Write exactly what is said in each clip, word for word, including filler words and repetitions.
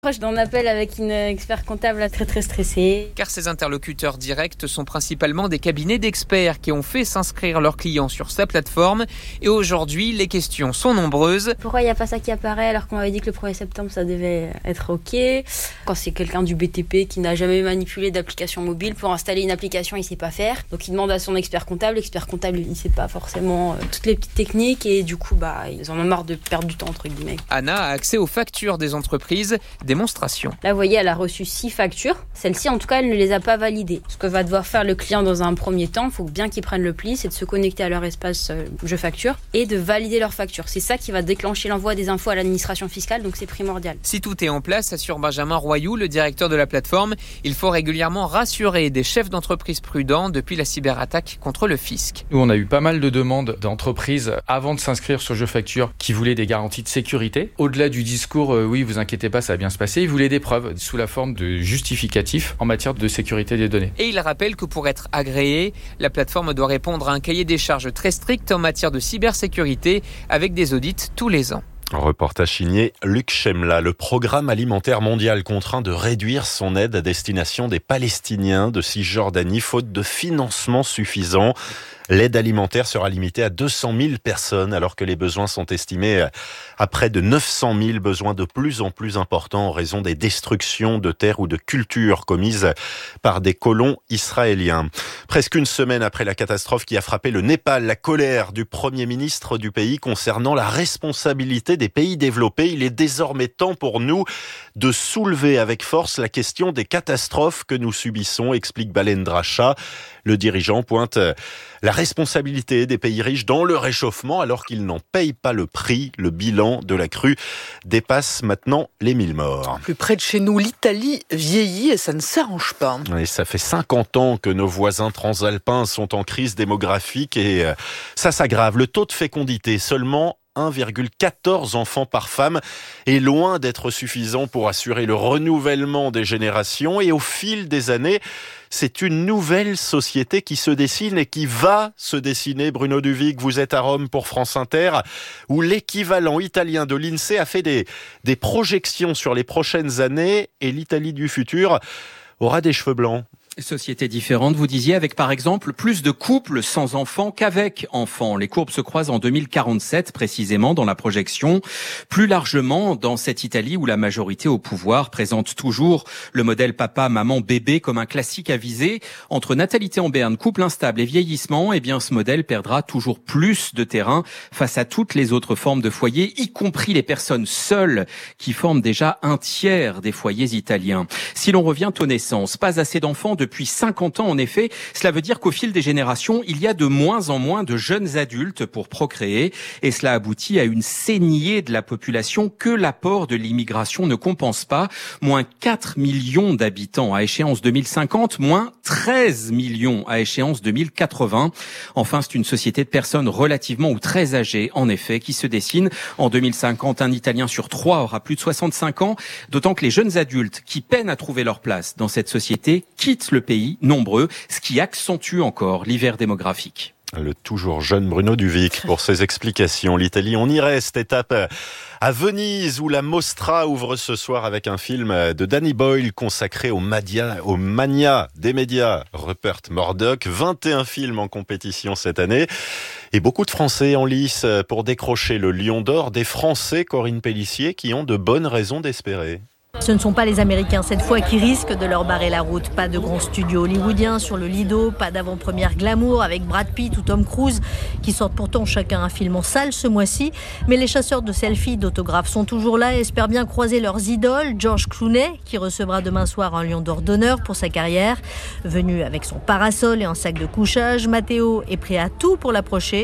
proche d'un appel avec une expert comptable très très stressée. Car ces interlocuteurs directs sont principalement des cabinets d'experts qui ont fait s'inscrire leurs clients sur sa plateforme. Et aujourd'hui, les questions sont nombreuses. Pourquoi il n'y a pas ça qui apparaît alors qu'on m'avait dit que le premier septembre ça devait être OK? Quand c'est quelqu'un du B T P qui n'a jamais manipulé d'application mobile, pour installer une application, il ne sait pas faire. Donc il demande à son expert comptable. L'expert comptable, il ne sait pas forcément toutes les petites techniques et du coup, bah, ils en ont marre de perdre du temps, entre guillemets. Anna a accès aux factures des entreprises. Démonstration. Là, vous voyez, elle a reçu six factures. Celle-ci, en tout cas, elle ne les a pas validées. Ce que va devoir faire le client dans un premier temps, il faut bien qu'ils prennent le pli, c'est de se connecter à leur espace euh, je facture et de valider leurs factures. C'est ça qui va déclencher l'envoi des infos à l'administration fiscale, donc c'est primordial. Si tout est en place, assure Benjamin Royoux, le directeur de la plateforme, il faut régulièrement rassurer des chefs d'entreprise prudents depuis la cyberattaque contre le fisc. Nous, on a eu pas mal de demandes d'entreprises avant de s'inscrire sur Je Facture qui voulaient des garanties de sécurité. Au-delà du discours, euh, oui, vous inquiétez pas, ça va bien se passer, ils voulaient des preuves sous la forme de justificatifs en matière de sécurité des données. Et il rappelle que pour être agréée, la plateforme doit répondre à un cahier des charges très strict en matière de cybersécurité avec des audits tous les ans. Reportage signé Luc Chemla. Le programme alimentaire mondial contraint de réduire son aide à destination des Palestiniens de Cisjordanie faute de financement suffisant. L'aide alimentaire sera limitée à deux cent mille personnes alors que les besoins sont estimés à près de neuf cent mille, besoins de plus en plus importants en raison des destructions de terres ou de cultures commises par des colons israéliens. Presque une semaine après la catastrophe qui a frappé le Népal, la colère du Premier ministre du pays concernant la responsabilité des pays développés, il est désormais temps pour nous de soulever avec force la question des catastrophes que nous subissons, explique Balendra Shah. Le dirigeant pointe la responsabilité des pays riches dans le réchauffement alors qu'ils n'en payent pas le prix. Le bilan de la crue dépasse maintenant les mille morts. Plus près de chez nous, l'Italie vieillit et ça ne s'arrange pas. Et ça fait cinquante ans que nos voisins transalpins sont en crise démographique et ça s'aggrave. Le taux de fécondité, seulement un virgule quatorze enfants par femme, est loin d'être suffisant pour assurer le renouvellement des générations. Et au fil des années, c'est une nouvelle société qui se dessine et qui va se dessiner. Bruno Duvic, vous êtes à Rome pour France Inter, où l'équivalent italien de l'INSEE a fait des, des projections sur les prochaines années et l'Italie du futur aura des cheveux blancs. Sociétés différentes, vous disiez, avec par exemple plus de couples sans enfants qu'avec enfants. Les courbes se croisent en deux mille quarante-sept précisément dans la projection. Plus largement, dans cette Italie où la majorité au pouvoir présente toujours le modèle papa, maman, bébé comme un classique à viser. Entre natalité en berne, couple instable et vieillissement, eh bien ce modèle perdra toujours plus de terrain face à toutes les autres formes de foyers, y compris les personnes seules qui forment déjà un tiers des foyers italiens. Si l'on revient aux naissances, pas assez d'enfants depuis cinquante ans, en effet, cela veut dire qu'au fil des générations, il y a de moins en moins de jeunes adultes pour procréer et cela aboutit à une saignée de la population que l'apport de l'immigration ne compense pas. Moins quatre millions d'habitants à échéance deux mille cinquante, moins treize millions à échéance deux mille quatre-vingts. Enfin, c'est une société de personnes relativement ou très âgées, en effet, qui se dessine. En deux mille cinquante, un Italien sur trois aura plus de soixante-cinq ans, d'autant que les jeunes adultes qui peinent à trouver leur place dans cette société quittent le pays nombreux, ce qui accentue encore l'hiver démographique. Le toujours jeune Bruno Duvic pour ses explications. L'Italie, on y reste. Étape à Venise où la Mostra ouvre ce soir avec un film de Danny Boyle consacré au, madia, au mania des médias Rupert Murdoch. vingt et un films en compétition cette année et beaucoup de Français en lice pour décrocher le Lion d'Or. Des Français, Corinne Pélissier, qui ont de bonnes raisons d'espérer. Ce ne sont pas les Américains cette fois qui risquent de leur barrer la route. Pas de grands studios hollywoodiens sur le Lido, pas d'avant-première glamour avec Brad Pitt ou Tom Cruise qui sortent pourtant chacun un film en salle ce mois-ci. Mais les chasseurs de selfies, d'autographes sont toujours là et espèrent bien croiser leurs idoles. George Clooney qui recevra demain soir un Lion d'Or d'honneur pour sa carrière. Venu avec son parasol et un sac de couchage, Matteo est prêt à tout pour l'approcher.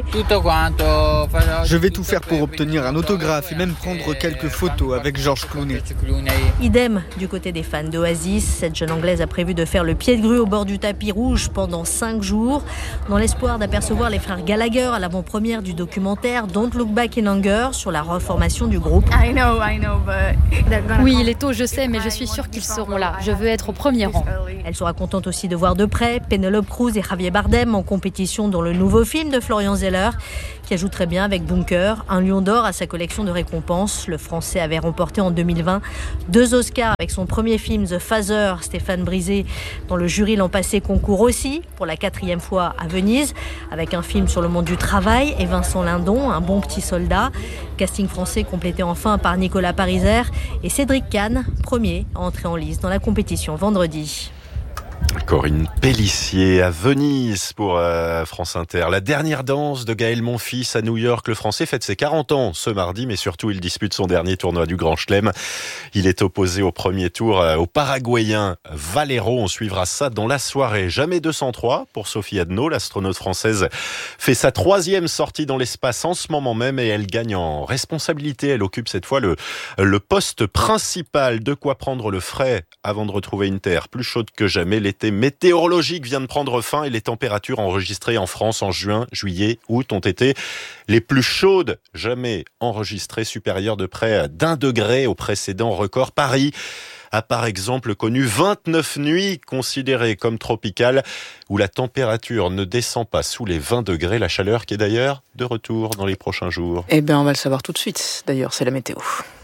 Je vais tout faire pour obtenir un autographe et même prendre quelques photos avec George Clooney. Idem du côté des fans d'Oasis. Cette jeune Anglaise a prévu de faire le pied de grue au bord du tapis rouge pendant cinq jours, dans l'espoir d'apercevoir les frères Gallagher à l'avant-première du documentaire Don't Look Back in Anger sur la reformation du groupe. I know, I know, but oui, il est tôt, je sais, mais je suis sûre qu'ils seront là. Je veux être au premier rang. Elle sera contente aussi de voir de près Penelope Cruz et Javier Bardem en compétition dans le nouveau film de Florian Zeller. qui ajoute très bien avec Bunker, un lion d'or à sa collection de récompenses. Le Français avait remporté en deux mille vingt deux Oscars avec son premier film The Father. Stéphane Brisé, dont le jury l'an passé concourt aussi pour la quatrième fois à Venise, avec un film sur le monde du travail, et Vincent Lindon, Un bon petit soldat. Casting français complété enfin par Nicolas Pariser et Cédric Kahn, premier à entrer en lice dans la compétition vendredi. Corinne Pellissier à Venise pour euh, France Inter. La dernière danse de Gaël Monfils à New York. Le Français fête ses quarante ans ce mardi, mais surtout il dispute son dernier tournoi du Grand Chelem. Il est opposé au premier tour euh, au Paraguayen Valero. On suivra ça dans la soirée. Jamais deux cent trois pour Sophie Adno. L'astronaute française fait sa troisième sortie dans l'espace en ce moment même et elle gagne en responsabilité. Elle occupe cette fois le, le poste principal. De quoi prendre le frais avant de retrouver une Terre plus chaude que jamais. L'été météorologique vient de prendre fin et les températures enregistrées en France en juin, juillet, août ont été les plus chaudes jamais enregistrées, supérieures de près d'un degré au précédent record. Paris a par exemple connu vingt-neuf nuits considérées comme tropicales où la température ne descend pas sous les vingt degrés. La chaleur qui est d'ailleurs de retour dans les prochains jours. Eh bien, on va le savoir tout de suite. D'ailleurs, c'est la météo.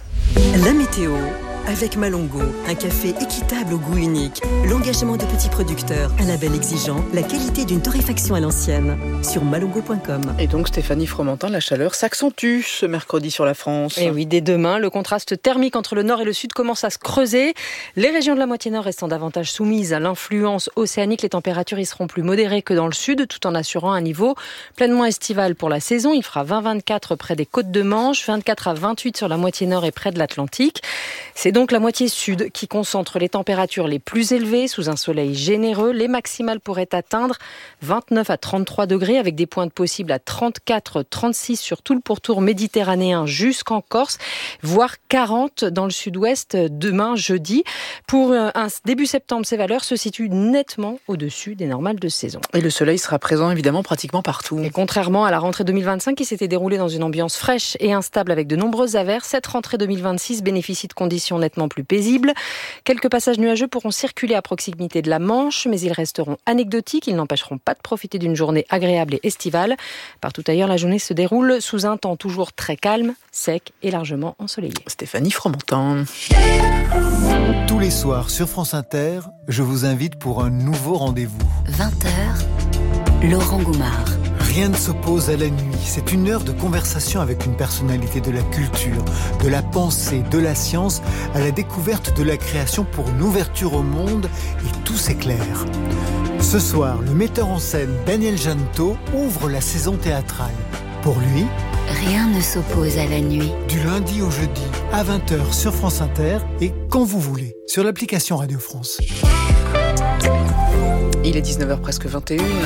La météo avec Malongo, un café équitable au goût unique, l'engagement de petits producteurs, un label exigeant, la qualité d'une torréfaction à l'ancienne. Sur malongo point com. Et donc Stéphanie Fromentin, la chaleur s'accentue ce mercredi sur la France. Et oui, dès demain, le contraste thermique entre le nord et le sud commence à se creuser. Les régions de la moitié nord restant davantage soumises à l'influence océanique, les températures y seront plus modérées que dans le sud, tout en assurant un niveau pleinement estival pour la saison. Il fera vingt à vingt-quatre près des côtes de Manche, vingt-quatre à vingt-huit sur la moitié nord et près de l'Atlantique. C'est donc la moitié sud qui concentre les températures les plus élevées sous un soleil généreux. Les maximales pourraient atteindre vingt-neuf à trente-trois degrés avec des pointes possibles à trente-quatre à trente-six sur tout le pourtour méditerranéen jusqu'en Corse, voire quarante dans le sud-ouest demain jeudi. Pour un début septembre, ces valeurs se situent nettement au-dessus des normales de saison. Et le soleil sera présent évidemment pratiquement partout. Et contrairement à la rentrée deux mille vingt-cinq qui s'était déroulée dans une ambiance fraîche et instable avec de nombreuses averses, cette rentrée deux mille vingt-six bénéficie de conditions nettement plus paisibles. Quelques passages nuageux pourront circuler à proximité de la Manche, mais ils resteront anecdotiques. Ils n'empêcheront pas de profiter d'une journée agréable et estivale. Partout ailleurs, la journée se déroule sous un temps toujours très calme, sec et largement ensoleillé. Stéphanie Fromentin. Tous les soirs sur France Inter, je vous invite pour un nouveau rendez-vous. vingt heures, Laurent Goumard. Rien ne s'oppose à la nuit. C'est une heure de conversation avec une personnalité de la culture, de la pensée, de la science, à la découverte de la création pour une ouverture au monde, et tout s'éclaire. Ce soir, le metteur en scène Daniel Janto ouvre la saison théâtrale. Pour lui, rien ne s'oppose à la nuit. Du lundi au jeudi, à vingt heures sur France Inter et quand vous voulez, sur l'application Radio France. Il est dix-neuf heures presque vingt et une.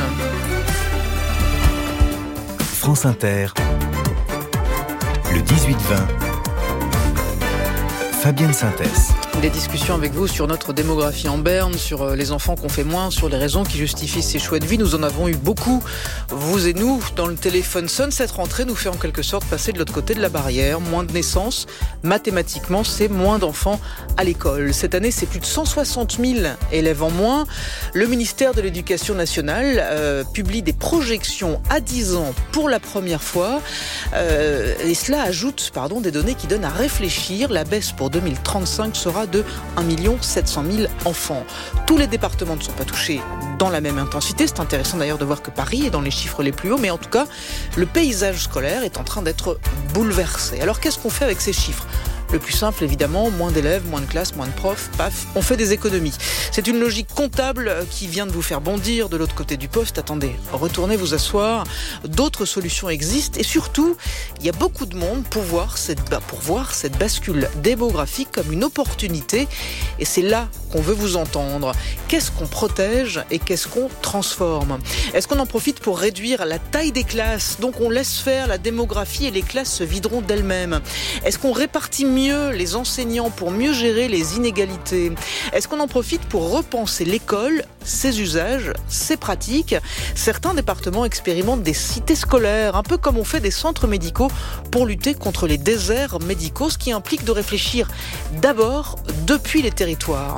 France Inter, le dix-huit vingt, Fabienne Synthèse. Des discussions avec vous sur notre démographie en berne, sur les enfants qu'on fait moins, sur les raisons qui justifient ces choix de vie. Nous en avons eu beaucoup, vous et nous, dans le téléphone sonne. Cette rentrée nous fait en quelque sorte passer de l'autre côté de la barrière. Moins de naissances, mathématiquement, c'est moins d'enfants à l'école. Cette année, c'est plus de cent soixante mille élèves en moins. Le ministère de l'Éducation nationale euh, publie des projections à dix ans pour la première fois. Euh, et cela ajoute pardon, des données qui donnent à réfléchir. La baisse pour deux mille trente-cinq sera de un million sept cent mille enfants. Tous les départements ne sont pas touchés dans la même intensité. C'est intéressant d'ailleurs de voir que Paris est dans les chiffres les plus hauts, mais en tout cas, le paysage scolaire est en train d'être bouleversé. Alors qu'est-ce qu'on fait avec ces chiffres ? Le plus simple, évidemment, moins d'élèves, moins de classes, moins de profs, paf, on fait des économies. C'est une logique comptable qui vient de vous faire bondir de l'autre côté du poste. Attendez, retournez vous asseoir. D'autres solutions existent et surtout, il y a beaucoup de monde pour voir cette, pour voir cette bascule démographique comme une opportunité. Et c'est là qu'on veut vous entendre. Qu'est-ce qu'on protège et qu'est-ce qu'on transforme ? Est-ce qu'on en profite pour réduire la taille des classes ? Donc on laisse faire la démographie et les classes se videront d'elles-mêmes. Est-ce qu'on répartit mieux les enseignants pour mieux gérer les inégalités ? Est-ce qu'on en profite pour repenser l'école, ses usages, ses pratiques ? Certains départements expérimentent des cités scolaires, un peu comme on fait des centres médicaux pour lutter contre les déserts médicaux, ce qui implique de réfléchir d'abord depuis les territoires.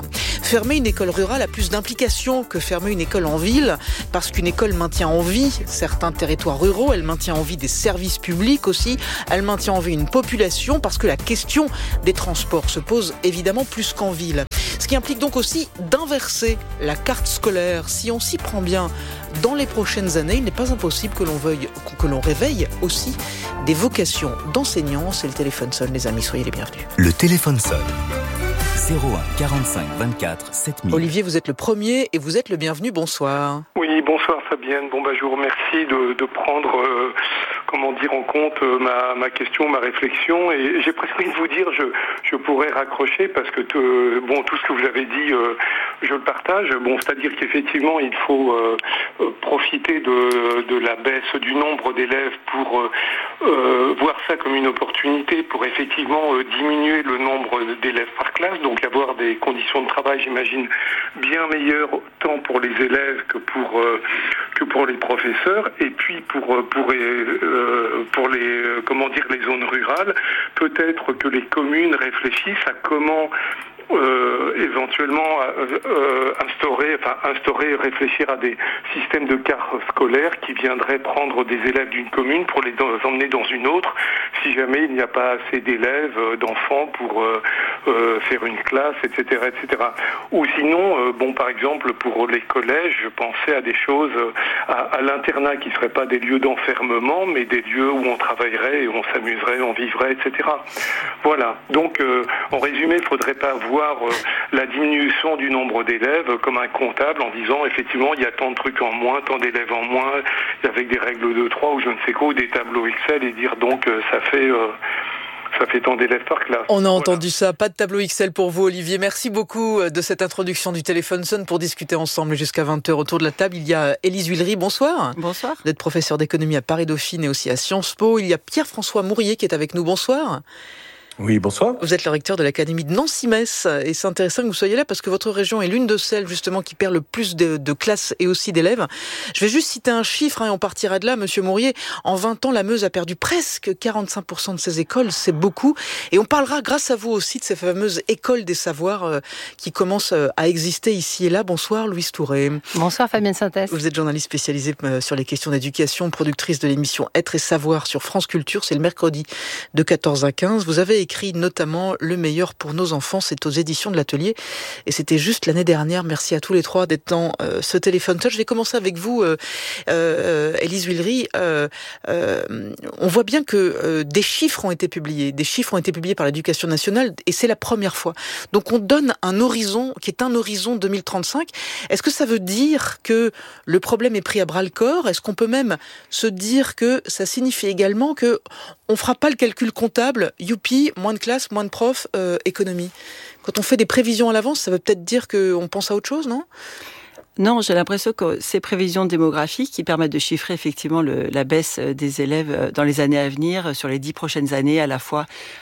Fermer une école rurale a plus d'implications que fermer une école en ville, parce qu'une école maintient en vie certains territoires ruraux, elle maintient en vie des services publics aussi, elle maintient en vie une population, parce que la question des transports se pose évidemment plus qu'en ville. Ce qui implique donc aussi d'inverser la carte scolaire. Si on s'y prend bien dans les prochaines années, il n'est pas impossible que l'on veuille, que l'on réveille aussi des vocations d'enseignants. C'est le téléphone sonne, les amis, soyez les bienvenus. Le téléphone sonne. zéro un quarante-cinq vingt-quatre sept mille. Olivier, vous êtes le premier et vous êtes le bienvenu. Bonsoir. Oui, bonsoir Fabienne. Bon, bah, je vous remercie de, de prendre, euh, comment dire, en compte euh, ma, ma question, ma réflexion. Et j'ai presque envie de vous dire, je, je pourrais raccrocher parce que te, bon, tout ce que vous avez dit, euh, je le partage. Bon, c'est-à-dire qu'effectivement, il faut euh, euh, profiter de, de la baisse du nombre d'élèves pour euh, euh, voir ça comme une opportunité pour effectivement euh, diminuer le nombre d'élèves par classe. Donc avoir des conditions de travail, j'imagine, bien meilleures tant pour les élèves que pour euh, que pour les professeurs, et puis pour pour euh, pour les euh, comment dire les zones rurales, peut-être que les communes réfléchissent à comment Euh, éventuellement euh, euh, instaurer, enfin instaurer, réfléchir à des systèmes de cartes scolaires qui viendraient prendre des élèves d'une commune pour les dans, emmener dans une autre, si jamais il n'y a pas assez d'élèves, euh, d'enfants pour euh, euh, faire une classe, et cetera, et cetera. Ou sinon, euh, bon, par exemple, pour les collèges, je pensais à des choses, euh, à, à l'internat qui ne seraient pas des lieux d'enfermement, mais des lieux où on travaillerait et on s'amuserait, on vivrait, et cetera. Voilà. Donc, euh, en résumé, il ne faudrait pas voir la diminution du nombre d'élèves comme un comptable en disant effectivement il y a tant de trucs en moins, tant d'élèves en moins, avec des règles de trois ou je ne sais quoi, ou des tableaux Excel, et dire donc ça fait euh, ça fait tant d'élèves par classe. On a voilà. entendu ça, pas de tableau Excel pour vous Olivier. Merci beaucoup de cette introduction du téléphone sonne pour discuter ensemble jusqu'à vingt heures autour de la table. Il y a Élise Huillery, bonsoir. Bonsoir. Vous êtes professeur d'économie à Paris-Dauphine et aussi à Sciences Po. Il y a Pierre-François Mourier qui est avec nous, bonsoir. Oui, bonsoir. Vous êtes le recteur de l'Académie de Nancy-Metz et c'est intéressant que vous soyez là parce que votre région est l'une de celles justement qui perd le plus de, de classes et aussi d'élèves. Je vais juste citer un chiffre hein, et on partira de là, Monsieur Mourier. En vingt ans, la Meuse a perdu presque quarante-cinq pour cent de ses écoles, c'est beaucoup. Et on parlera grâce à vous aussi de ces fameuses écoles des savoirs euh, qui commencent euh, à exister ici et là. Bonsoir Louise Touré. Bonsoir Fabienne Synthèse. Vous êtes journaliste spécialisée euh, sur les questions d'éducation, productrice de l'émission Être et Savoir sur France Culture. C'est le mercredi de quatorze à quinze. Vous avez écrit notamment Le meilleur pour nos enfants, c'est aux éditions de l'Atelier et c'était juste l'année dernière. Merci à tous les trois d'être dans euh, ce téléphone. Je vais commencer avec vous euh, euh, Élise Huillery. Euh, euh, on voit bien que euh, des chiffres ont été publiés, des chiffres ont été publiés par l'Éducation nationale et c'est la première fois. Donc on donne un horizon qui est un horizon deux mille trente-cinq. Est-ce que ça veut dire que le problème est pris à bras le corps? Est-ce qu'on peut même se dire que ça signifie également que on fera pas le calcul comptable, youpi, moins de classes, moins de profs, euh, économie. Quand on fait des prévisions à l'avance, ça veut peut-être dire qu'on pense à autre chose, non ? Non, j'ai l'impression que ces prévisions démographiques qui permettent de chiffrer effectivement le, la baisse des élèves dans les années à venir, sur les dix prochaines années, à la fois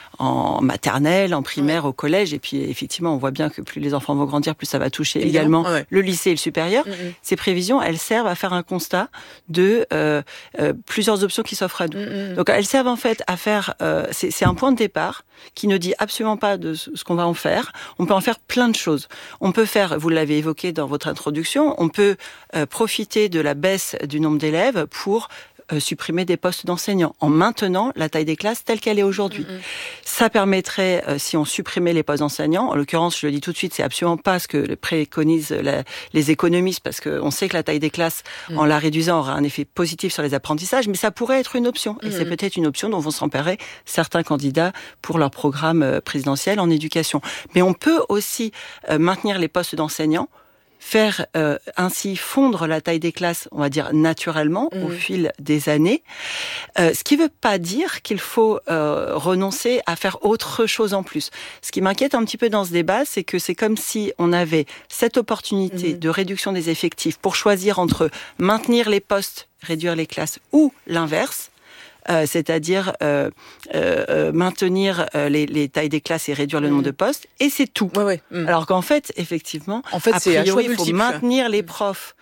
en maternelle, en primaire, ouais. au collège, et puis effectivement, on voit bien que plus les enfants vont grandir, plus ça va toucher également, également ouais. le lycée et le supérieur. Mm-hmm. Ces prévisions, elles servent à faire un constat de euh, euh, plusieurs options qui s'offrent à nous. Mm-hmm. Donc, elles servent en fait à faire... Euh, c'est, c'est un point de départ qui ne dit absolument pas de ce qu'on va en faire. On peut en faire plein de choses. On peut faire, vous l'avez évoqué dans votre introduction, on peut euh, profiter de la baisse du nombre d'élèves pour Euh, supprimer des postes d'enseignants en maintenant la taille des classes telle qu'elle est aujourd'hui. Mmh. Ça permettrait, euh, si on supprimait les postes d'enseignants, en l'occurrence, je le dis tout de suite, c'est absolument pas ce que préconisent la, les économistes, parce qu'on sait que la taille des classes, mmh. en la réduisant, aura un effet positif sur les apprentissages, mais ça pourrait être une option. Et mmh. c'est peut-être une option dont vont s'emparer certains candidats pour leur programme présidentiel en éducation. Mais on peut aussi euh, maintenir les postes d'enseignants, faire euh, ainsi fondre la taille des classes, on va dire naturellement, mmh. au fil des années. Euh, ce qui ne veut pas dire qu'il faut euh, renoncer à faire autre chose en plus. Ce qui m'inquiète un petit peu dans ce débat, c'est que c'est comme si on avait cette opportunité mmh. de réduction des effectifs pour choisir entre maintenir les postes, réduire les classes, ou l'inverse. Euh, c'est-à-dire euh, euh, maintenir euh, les, les tailles des classes et réduire le mmh. nombre de postes, et c'est tout. Ouais, ouais. Mmh. Alors qu'en fait, effectivement, en fait, a c'est priori, il faut maintenir les profs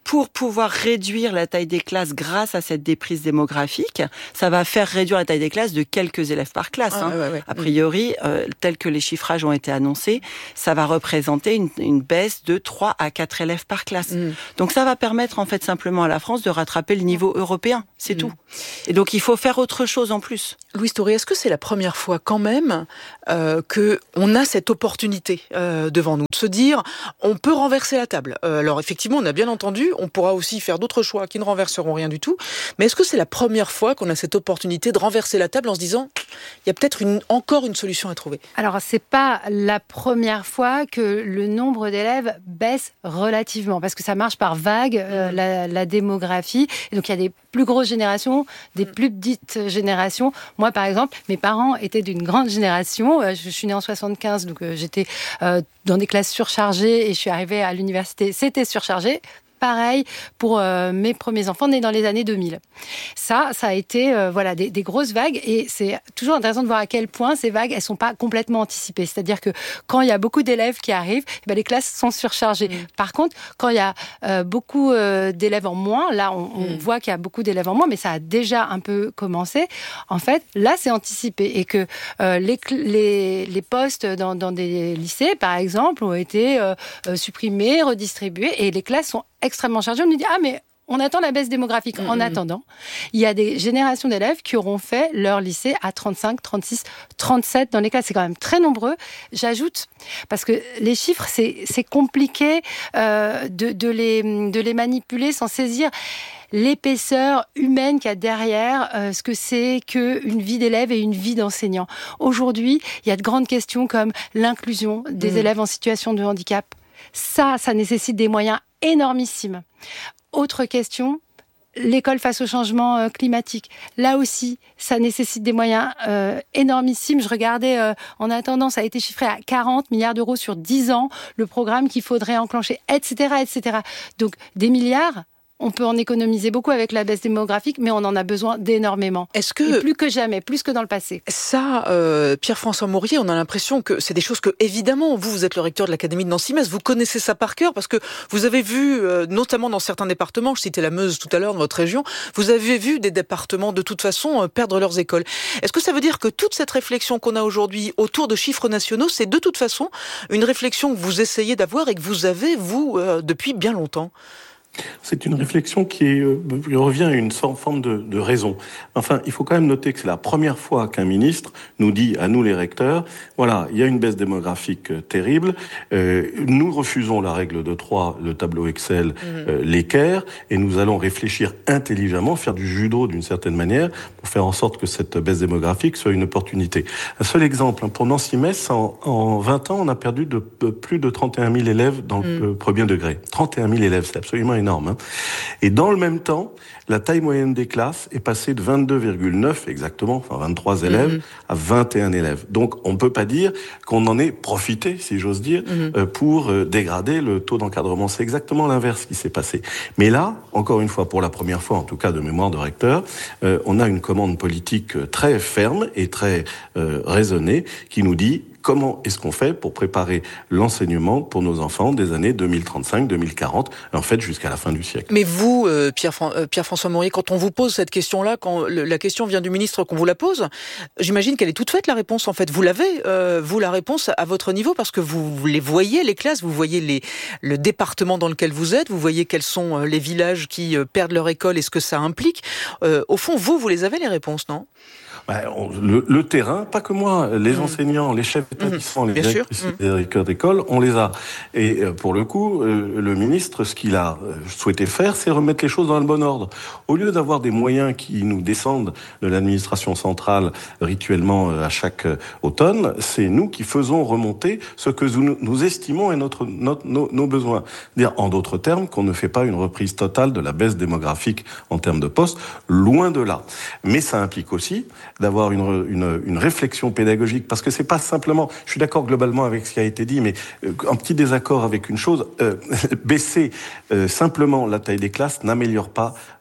pour pouvoir réduire la taille des classes grâce à cette déprise démographique, ça va faire réduire la taille des classes de quelques élèves par classe. Ah, hein. ouais, ouais. A priori, euh, tel que les chiffrages ont été annoncés, ça va représenter une, une baisse de trois à quatre élèves par classe. Mmh. Donc ça va permettre en fait simplement à la France de rattraper le niveau européen, c'est mmh. tout. Et donc il faut faire autre chose en plus. Louise Touré, est-ce que c'est la première fois quand même euh, qu'on a cette opportunité euh, devant nous, de se dire on peut renverser la table. euh, Alors effectivement, on a bien entendu, on pourra aussi faire d'autres choix qui ne renverseront rien du tout, mais est-ce que c'est la première fois qu'on a cette opportunité de renverser la table en se disant il y a peut-être une, encore une solution à trouver? Alors c'est pas la première fois que le nombre d'élèves baisse relativement, parce que ça marche par vague, euh, la, la démographie, et donc il y a des plus grosses générations, des plus petites générations. Moi par exemple, mes parents étaient d'une grande génération, euh, je suis née en soixante-quinze, donc euh, j'étais euh, dans des classes surchargées et je suis arrivée à l'université, c'était surchargé. Pareil pour euh, mes premiers enfants nés dans les années deux mille. Ça, ça a été euh, voilà des, des grosses vagues, et c'est toujours intéressant de voir à quel point ces vagues, elles sont pas complètement anticipées. C'est-à-dire que quand il y a beaucoup d'élèves qui arrivent, eh ben, les classes sont surchargées. Mmh. Par contre, quand il y a euh, beaucoup euh, d'élèves en moins, là, on, on mmh. voit qu'il y a beaucoup d'élèves en moins, mais ça a déjà un peu commencé. En fait, là, c'est anticipé, et que euh, les, les, les postes dans, dans des lycées, par exemple, ont été euh, supprimés, redistribués, et les classes sont extrêmement chargé, on nous dit « Ah, mais on attend la baisse démographique. Mmh. » En attendant, il y a des générations d'élèves qui auront fait leur lycée à trente-cinq, trente-six, trente-sept dans les classes. C'est quand même très nombreux. J'ajoute, parce que les chiffres, c'est, c'est compliqué euh, de, de, les, de les manipuler sans saisir l'épaisseur humaine qu'il y a derrière euh, ce que c'est qu'une vie d'élève et une vie d'enseignant. Aujourd'hui, il y a de grandes questions comme l'inclusion des mmh. élèves en situation de handicap. Ça, ça nécessite des moyens énormissimes. Autre question, l'école face au changement climatique. Là aussi, ça nécessite des moyens euh, énormissimes. Je regardais, euh, en attendant, ça a été chiffré à quarante milliards d'euros sur dix ans, le programme qu'il faudrait enclencher, et cetera, et cetera. Donc, des milliards, on peut en économiser beaucoup avec la baisse démographique, mais on en a besoin d'énormément. Est-ce que... Et plus que jamais, plus que dans le passé. Ça, euh, Pierre-François Maurier, on a l'impression que c'est des choses que, évidemment, vous, vous êtes le recteur de l'Académie de Nancy-Metz, vous connaissez ça par cœur, parce que vous avez vu, euh, notamment dans certains départements, je citais la Meuse tout à l'heure, dans votre région, vous avez vu des départements, de toute façon, euh, perdre leurs écoles. Est-ce que ça veut dire que toute cette réflexion qu'on a aujourd'hui autour de chiffres nationaux, c'est de toute façon une réflexion que vous essayez d'avoir et que vous avez, vous, euh, depuis bien longtemps ? C'est une réflexion qui, est, euh, revient à une forme de, de raison. Enfin, il faut quand même noter que c'est la première fois qu'un ministre nous dit à nous les recteurs, voilà, il y a une baisse démographique euh, terrible, euh, nous refusons la règle de trois, le tableau Excel, euh, l'équerre, et nous allons réfléchir intelligemment, faire du judo d'une certaine manière, pour faire en sorte que cette baisse démographique soit une opportunité. Un seul exemple, hein, pour Nancy-Metz, en, en vingt ans, on a perdu de, de plus de trente et un mille élèves dans le mmh. premier degré. trente et un mille élèves, c'est absolument énorme. Hein. Et dans le même temps, la taille moyenne des classes est passée de vingt-deux virgule neuf exactement, enfin vingt-trois élèves, mmh. à vingt et un élèves. Donc on ne peut pas dire qu'on en ait profité, si j'ose dire, mmh. euh, pour euh, dégrader le taux d'encadrement. C'est exactement l'inverse qui s'est passé. Mais là, encore une fois, pour la première fois, en tout cas de mémoire de recteur, euh, on a une commande politique très ferme et très euh, raisonnée qui nous dit comment est-ce qu'on fait pour préparer l'enseignement pour nos enfants des années deux mille trente-cinq, deux mille quarante, en fait jusqu'à la fin du siècle. Mais vous, euh, Pierre, euh, Pierre-François Maurier, quand on vous pose cette question-là, quand le, la question vient du ministre qu'on vous la pose, j'imagine qu'elle est toute faite, la réponse, en fait. Vous l'avez, euh, vous, la réponse à votre niveau, parce que vous, vous les voyez, les classes, vous voyez les, le département dans lequel vous êtes, vous voyez quels sont les villages qui euh, perdent leur école et ce que ça implique. Euh, au fond, vous, vous les avez, les réponses, non ? Ben, on, le, le terrain, pas que moi, les mmh. enseignants, les chefs d'établissement, mmh. les directrices mmh. des directeurs d'école, on les a. Et euh, pour le coup, euh, le ministre, ce qu'il a euh, souhaité faire, c'est remettre les choses dans le bon ordre. Au lieu d'avoir des moyens qui nous descendent de l'administration centrale rituellement euh, à chaque euh, automne, c'est nous qui faisons remonter ce que nous, nous estimons et notre, notre, nos, nos besoins. Dire, en d'autres termes, qu'on ne fait pas une reprise totale de la baisse démographique en termes de postes, loin de là. Mais ça implique aussi d'avoir une, une, une réflexion pédagogique, parce que c'est pas simplement, je suis d'accord globalement avec ce qui a été dit, mais euh, en petit désaccord avec une chose, euh, baisser euh, simplement la taille des classes n'améliore pas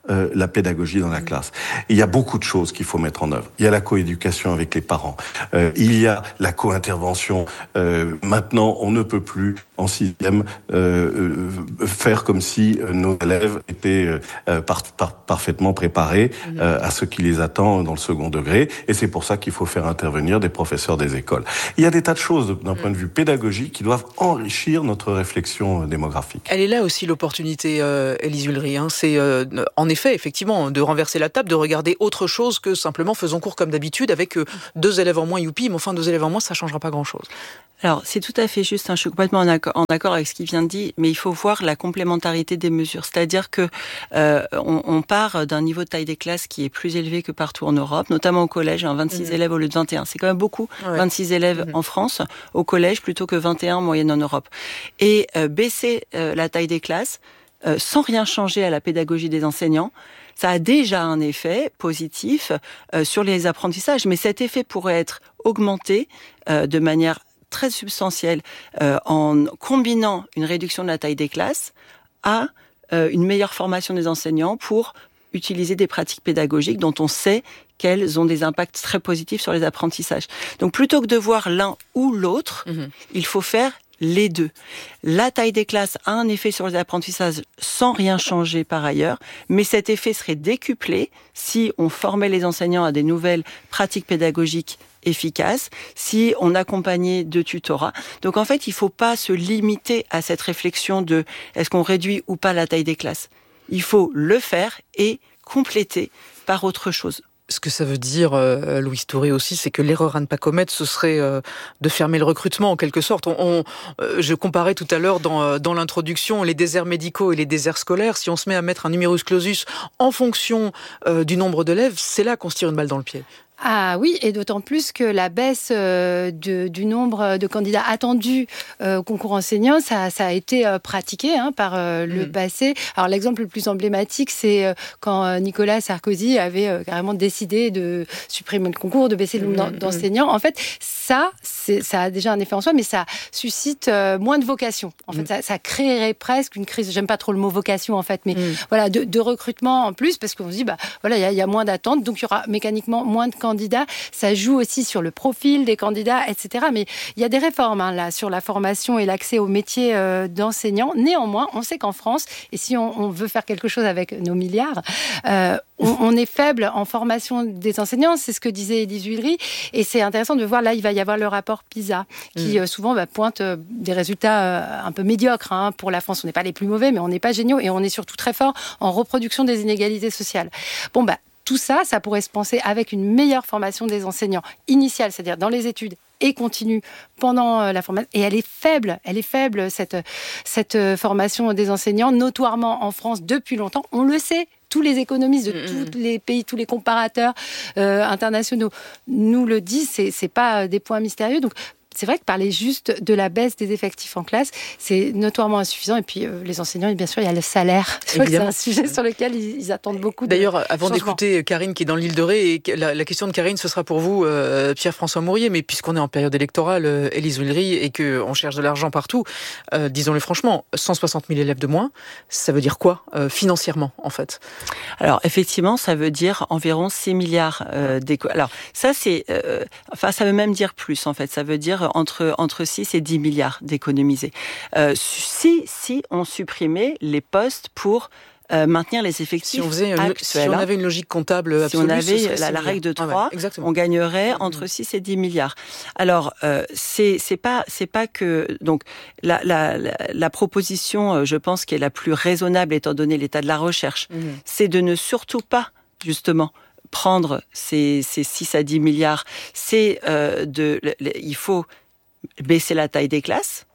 euh, la pédagogie dans la classe. Et il y a beaucoup de choses qu'il faut mettre en œuvre. Il y a la coéducation avec les parents. Euh, il y a la co-intervention. Euh, maintenant, on ne peut plus, en sixième, euh, euh, faire comme si nos élèves étaient euh, par, par, parfaitement préparés euh, à ce qui les attend dans le second degré. Et c'est pour ça qu'il faut faire intervenir des professeurs des écoles. Il y a des tas de choses d'un point de vue pédagogique qui doivent enrichir notre réflexion démographique. Elle est là aussi l'opportunité, euh, Élise Ulry. Hein. C'est euh, en effet, effectivement, de renverser la table, de regarder autre chose que simplement faisons cours comme d'habitude avec euh, deux élèves en moins, youpi, mais enfin deux élèves en moins, ça ne changera pas grand-chose. Alors, c'est tout à fait juste, hein, je suis complètement en accord, en accord avec ce qui vient de dire, mais il faut voir la complémentarité des mesures. C'est-à-dire que euh, on, on part d'un niveau de taille des classes qui est plus élevé que partout en Europe, notamment au collège, hein, vingt-six mmh. élèves au lieu de vingt et un. C'est quand même beaucoup, ouais. vingt-six élèves mmh. en France, au collège, plutôt que vingt et un en moyenne en Europe. Et euh, baisser euh, la taille des classes, euh, sans rien changer à la pédagogie des enseignants, ça a déjà un effet positif euh, sur les apprentissages. Mais cet effet pourrait être augmenté euh, de manière très substantielle euh, en combinant une réduction de la taille des classes à euh, une meilleure formation des enseignants pour utiliser des pratiques pédagogiques dont on sait qu'elles ont des impacts très positifs sur les apprentissages. Donc plutôt que de voir l'un ou l'autre, mmh. il faut faire les deux. La taille des classes a un effet sur les apprentissages sans rien changer par ailleurs, mais cet effet serait décuplé si on formait les enseignants à des nouvelles pratiques pédagogiques efficaces, si on accompagnait de tutorat. Donc en fait, il ne faut pas se limiter à cette réflexion de est-ce qu'on réduit ou pas la taille des classes. Il faut le faire et compléter par autre chose. Ce que ça veut dire, euh, Louise Touré aussi, c'est que l'erreur à ne pas commettre, ce serait euh, de fermer le recrutement en quelque sorte. On, on, euh, je comparais tout à l'heure dans, euh, dans l'introduction les déserts médicaux et les déserts scolaires. Si on se met à mettre un numerus clausus en fonction euh, du nombre d'élèves, c'est là qu'on se tire une balle dans le pied. Ah oui, et d'autant plus que la baisse euh, de, du nombre de candidats attendus euh, au concours enseignant, ça, ça a été euh, pratiqué hein, par euh, le mmh. passé. Alors l'exemple le plus emblématique, c'est euh, quand euh, Nicolas Sarkozy avait euh, carrément décidé de supprimer le concours, de baisser le nombre mmh. d'enseignants. En fait, ça, c'est, ça a déjà un effet en soi, mais ça suscite euh, moins de vocation. En mmh. fait, ça, ça créerait presque une crise. J'aime pas trop le mot vocation en fait, mais mmh. voilà, de, de recrutement en plus, parce qu'on se dit, bah voilà, il y a, y a moins d'attentes, donc il y aura mécaniquement moins de candidats, ça joue aussi sur le profil des candidats, et cetera. Mais il y a des réformes hein, là sur la formation et l'accès au métier euh, d'enseignant. Néanmoins, on sait qu'en France, et si on, on veut faire quelque chose avec nos milliards, euh, on, on est faible en formation des enseignants. C'est ce que disait Élise Ulry. Et c'est intéressant de voir, là, il va y avoir le rapport PISA, qui mmh. euh, souvent bah, pointe euh, des résultats euh, un peu médiocres hein, pour la France. On n'est pas les plus mauvais, mais on n'est pas géniaux. Et on est surtout très fort en reproduction des inégalités sociales. Bon, bah, tout ça, ça pourrait se penser avec une meilleure formation des enseignants initiale, c'est-à-dire dans les études et continue pendant la formation. Et elle est faible, elle est faible, cette, cette formation des enseignants, notoirement en France depuis longtemps. On le sait. Tous les économistes de mmh. tous les pays, tous les comparateurs euh, internationaux nous le disent, c'est, c'est pas des points mystérieux. Donc, c'est vrai que parler juste de la baisse des effectifs en classe, c'est notoirement insuffisant. Et puis, euh, les enseignants, bien sûr, il y a le salaire. Je crois que c'est un sujet sur lequel ils, ils attendent beaucoup de D'ailleurs, avant changement. d'écouter Karine qui est dans l'île de Ré, et la, la question de Karine, ce sera pour vous, euh, Pierre-François Mourier. Mais puisqu'on est en période électorale, euh, Élise Ulry, et qu'on cherche de l'argent partout, euh, disons-le franchement, cent soixante mille élèves de moins, ça veut dire quoi euh, financièrement, en fait? Alors, effectivement, ça veut dire environ six milliards euh, d'éco. Alors, ça, c'est... Euh, enfin, ça veut même dire plus, en fait. Ça veut dire entre, entre six et dix milliards d'économiser. Euh, si, si on supprimait les postes pour euh, maintenir les effectifs si on faisait une, actuels. Si on avait une logique comptable absolue, si on avait ce la, la règle de trois, ah ouais, on gagnerait entre mmh. six et dix milliards. Alors, euh, c'est, c'est pas, c'est pas que... Donc, la, la, la, la proposition, je pense, qui est la plus raisonnable étant donné l'état de la recherche, mmh. c'est de ne surtout pas, justement, prendre ces, ces six à dix milliards. C'est euh, de... Le, le, il faut baisser la taille des classes,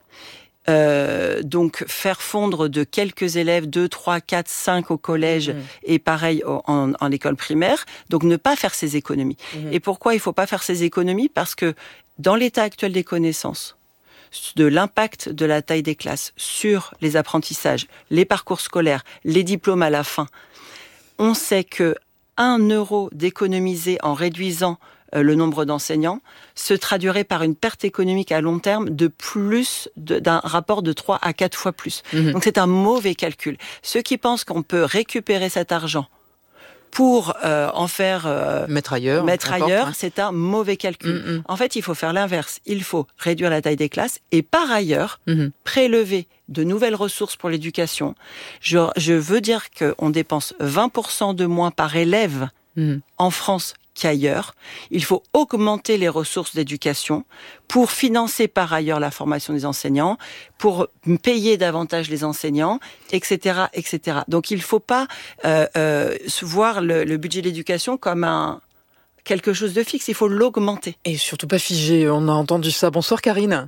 euh, donc faire fondre de quelques élèves, deux, trois, quatre, cinq au collège, mmh. et pareil en, en école primaire, donc ne pas faire ces économies. Mmh. Et pourquoi il ne faut pas faire ces économies? Parce que dans l'état actuel des connaissances, de l'impact de la taille des classes sur les apprentissages, les parcours scolaires, les diplômes à la fin, on sait que un euro d'économiser en réduisant le nombre d'enseignants se traduirait par une perte économique à long terme de plus de, d'un rapport de trois à quatre fois plus. Mmh. Donc c'est un mauvais calcul. Ceux qui pensent qu'on peut récupérer cet argent pour euh, en faire euh, mettre ailleurs, mettre ailleurs, hein. c'est un mauvais calcul. Mm-hmm. En fait, il faut faire l'inverse. Il faut réduire la taille des classes et par ailleurs mm-hmm. prélever de nouvelles ressources pour l'éducation. Je, je veux dire qu'on dépense vingt pour cent de moins par élève mm-hmm. en France qu'ailleurs. Il faut augmenter les ressources d'éducation pour financer par ailleurs la formation des enseignants, pour payer davantage les enseignants, et cetera, et cetera. Donc il ne faut pas euh, euh, voir le, le budget de l'éducation comme un quelque chose de fixe. Il faut l'augmenter. Et surtout pas figé. On a entendu ça. Bonsoir Karine.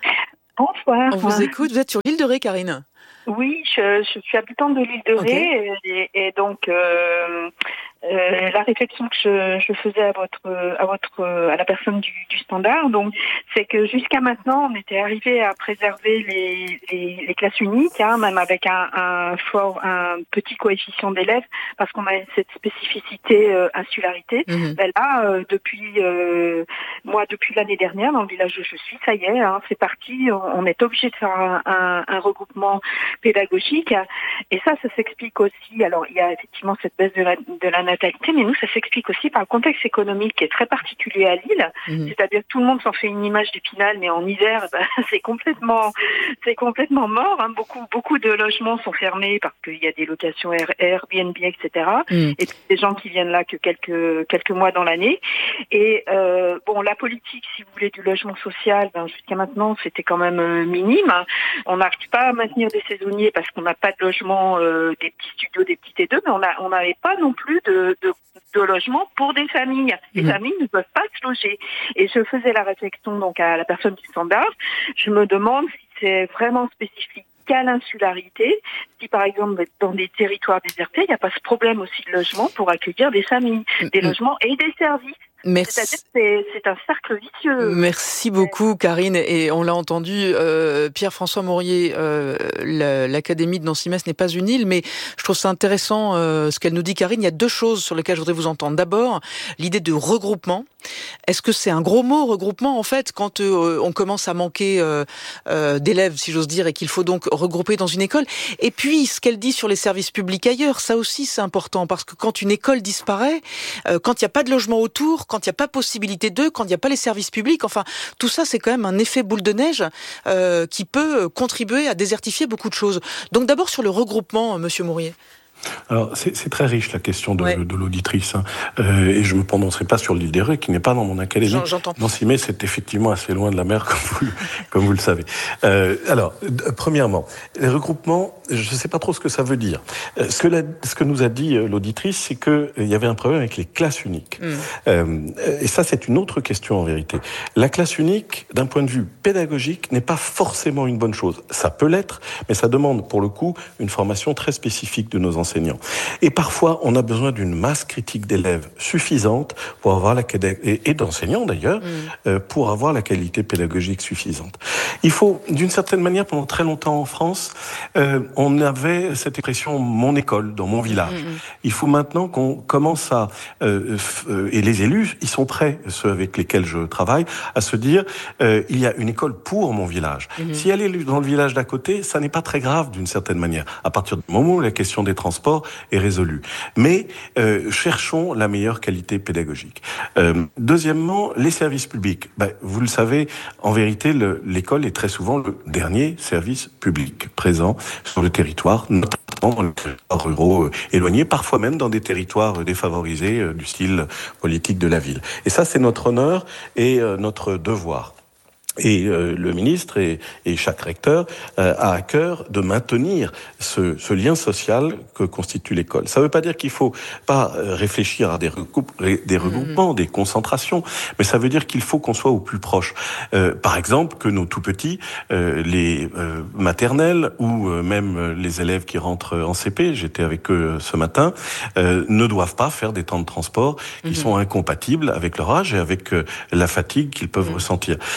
Bonsoir. On vous écoute. Vous êtes sur l'île de Ré, Karine. Oui, je, je suis habitante de l'île de Ré okay. et, et donc euh, euh, la réflexion que je, je faisais à votre, à votre, à la personne du, du Standard, donc c'est que jusqu'à maintenant on était arrivé à préserver les, les, les classes uniques, hein, même avec un, un fort, un petit coefficient d'élèves, parce qu'on a cette spécificité euh, insularité. Mm-hmm. Ben là, euh, depuis euh, moi, depuis l'année dernière, dans le village où je suis, ça y est, hein, c'est parti. On, on est obligé de faire un, un, un regroupement pédagogique, et ça, ça s'explique aussi. Alors, il y a effectivement cette baisse de la, de la natalité, mais nous, ça s'explique aussi par le contexte économique qui est très particulier à Lille. Mmh. C'est-à-dire que tout le monde s'en fait une image d'Épinal, mais en hiver, ben, c'est complètement, c'est complètement mort. Hein. Beaucoup, beaucoup de logements sont fermés parce qu'il y a des locations Airbnb, et cetera. Mmh. Et puis des gens qui viennent là que quelques quelques mois dans l'année. Et euh, bon, la politique, si vous voulez, du logement social, ben, jusqu'à maintenant, c'était quand même euh, minime. On n'arrive pas à maintenir des saisonniers parce qu'on n'a pas de logement, euh, des petits studios, des petits T deux, mais on a, on n'avait pas non plus de, de, de logement pour des familles. Les mmh. familles ne peuvent pas se loger. Et je faisais la réflexion donc à la personne du Standard. Je me demande si c'est vraiment spécifique qu'à l'insularité, si par exemple dans des territoires désertés, il n'y a pas ce problème aussi de logement pour accueillir des familles, des mmh. logements et des services. Merci. C'est-à-dire que c'est, c'est un cercle vicieux. Merci beaucoup, Karine. Et on l'a entendu, euh, Pierre-François Maurier, euh, la, l'Académie de Nancy-Metz n'est pas une île, mais je trouve ça intéressant euh, ce qu'elle nous dit, Karine. Il y a deux choses sur lesquelles je voudrais vous entendre. D'abord, l'idée de regroupement. Est-ce que c'est un gros mot, regroupement, en fait, quand euh, on commence à manquer euh, euh, d'élèves, si j'ose dire, et qu'il faut donc regrouper dans une école? Et puis, ce qu'elle dit sur les services publics ailleurs, ça aussi c'est important, parce que quand une école disparaît, euh, quand il n'y a pas de logement autour, quand il n'y a pas possibilité d'eux, quand il n'y a pas les services publics, enfin, tout ça, c'est quand même un effet boule de neige euh, qui peut contribuer à désertifier beaucoup de choses. Donc d'abord sur le regroupement, Monsieur Mourier. Alors, c'est, c'est très riche la question de, ouais. de, de l'auditrice, hein. euh, et je me prononcerai pas sur l'île des Ré, qui n'est pas dans mon académie. J'entends. Nancy-Metz, c'est effectivement assez loin de la mer, comme vous, comme vous le savez. Euh, alors, d- premièrement, les regroupements, je ne sais pas trop ce que ça veut dire. Euh, ce, que la, ce que nous a dit euh, l'auditrice, c'est qu'il euh, y avait un problème avec les classes uniques. Mm. Euh, et ça, c'est une autre question en vérité. La classe unique, d'un point de vue pédagogique, n'est pas forcément une bonne chose. Ça peut l'être, mais ça demande, pour le coup, une formation très spécifique de nos enseignants. Et parfois, on a besoin d'une masse critique d'élèves suffisante pour avoir la et, et d'enseignants d'ailleurs, mmh. euh, pour avoir la qualité pédagogique suffisante. Il faut, d'une certaine manière, pendant très longtemps en France, euh, on avait cette expression « mon école » dans mon village. Mmh. Il faut maintenant qu'on commence à, euh, euh, et les élus, ils sont prêts, ceux avec lesquels je travaille, à se dire euh, il y a une école pour mon village. Mmh. Si elle est dans le village d'à côté, ça n'est pas très grave d'une certaine manière. À partir du moment où la question des transports est résolu. Mais euh, cherchons la meilleure qualité pédagogique. Euh, deuxièmement, les services publics. Ben, vous le savez, en vérité, le, l'école est très souvent le dernier service public présent sur le territoire, notamment dans les territoires ruraux euh, éloignés, parfois même dans des territoires euh, défavorisés euh, du style politique de la ville. Et ça, c'est notre honneur et euh, notre devoir. Et euh, le ministre et, et chaque recteur euh, a à cœur de maintenir ce, ce lien social que constitue l'école. Ça ne veut pas dire qu'il faut pas euh, réfléchir à des, regroupe, des regroupements, mmh. des concentrations, mais ça veut dire qu'il faut qu'on soit au plus proche. Euh, par exemple, que nos tout-petits, euh, les euh, maternelles ou euh, même les élèves qui rentrent en C P, j'étais avec eux ce matin, euh, ne doivent pas faire des temps de transport qui mmh. sont incompatibles avec leur âge et avec euh, la fatigue qu'ils peuvent mmh. ressentir. En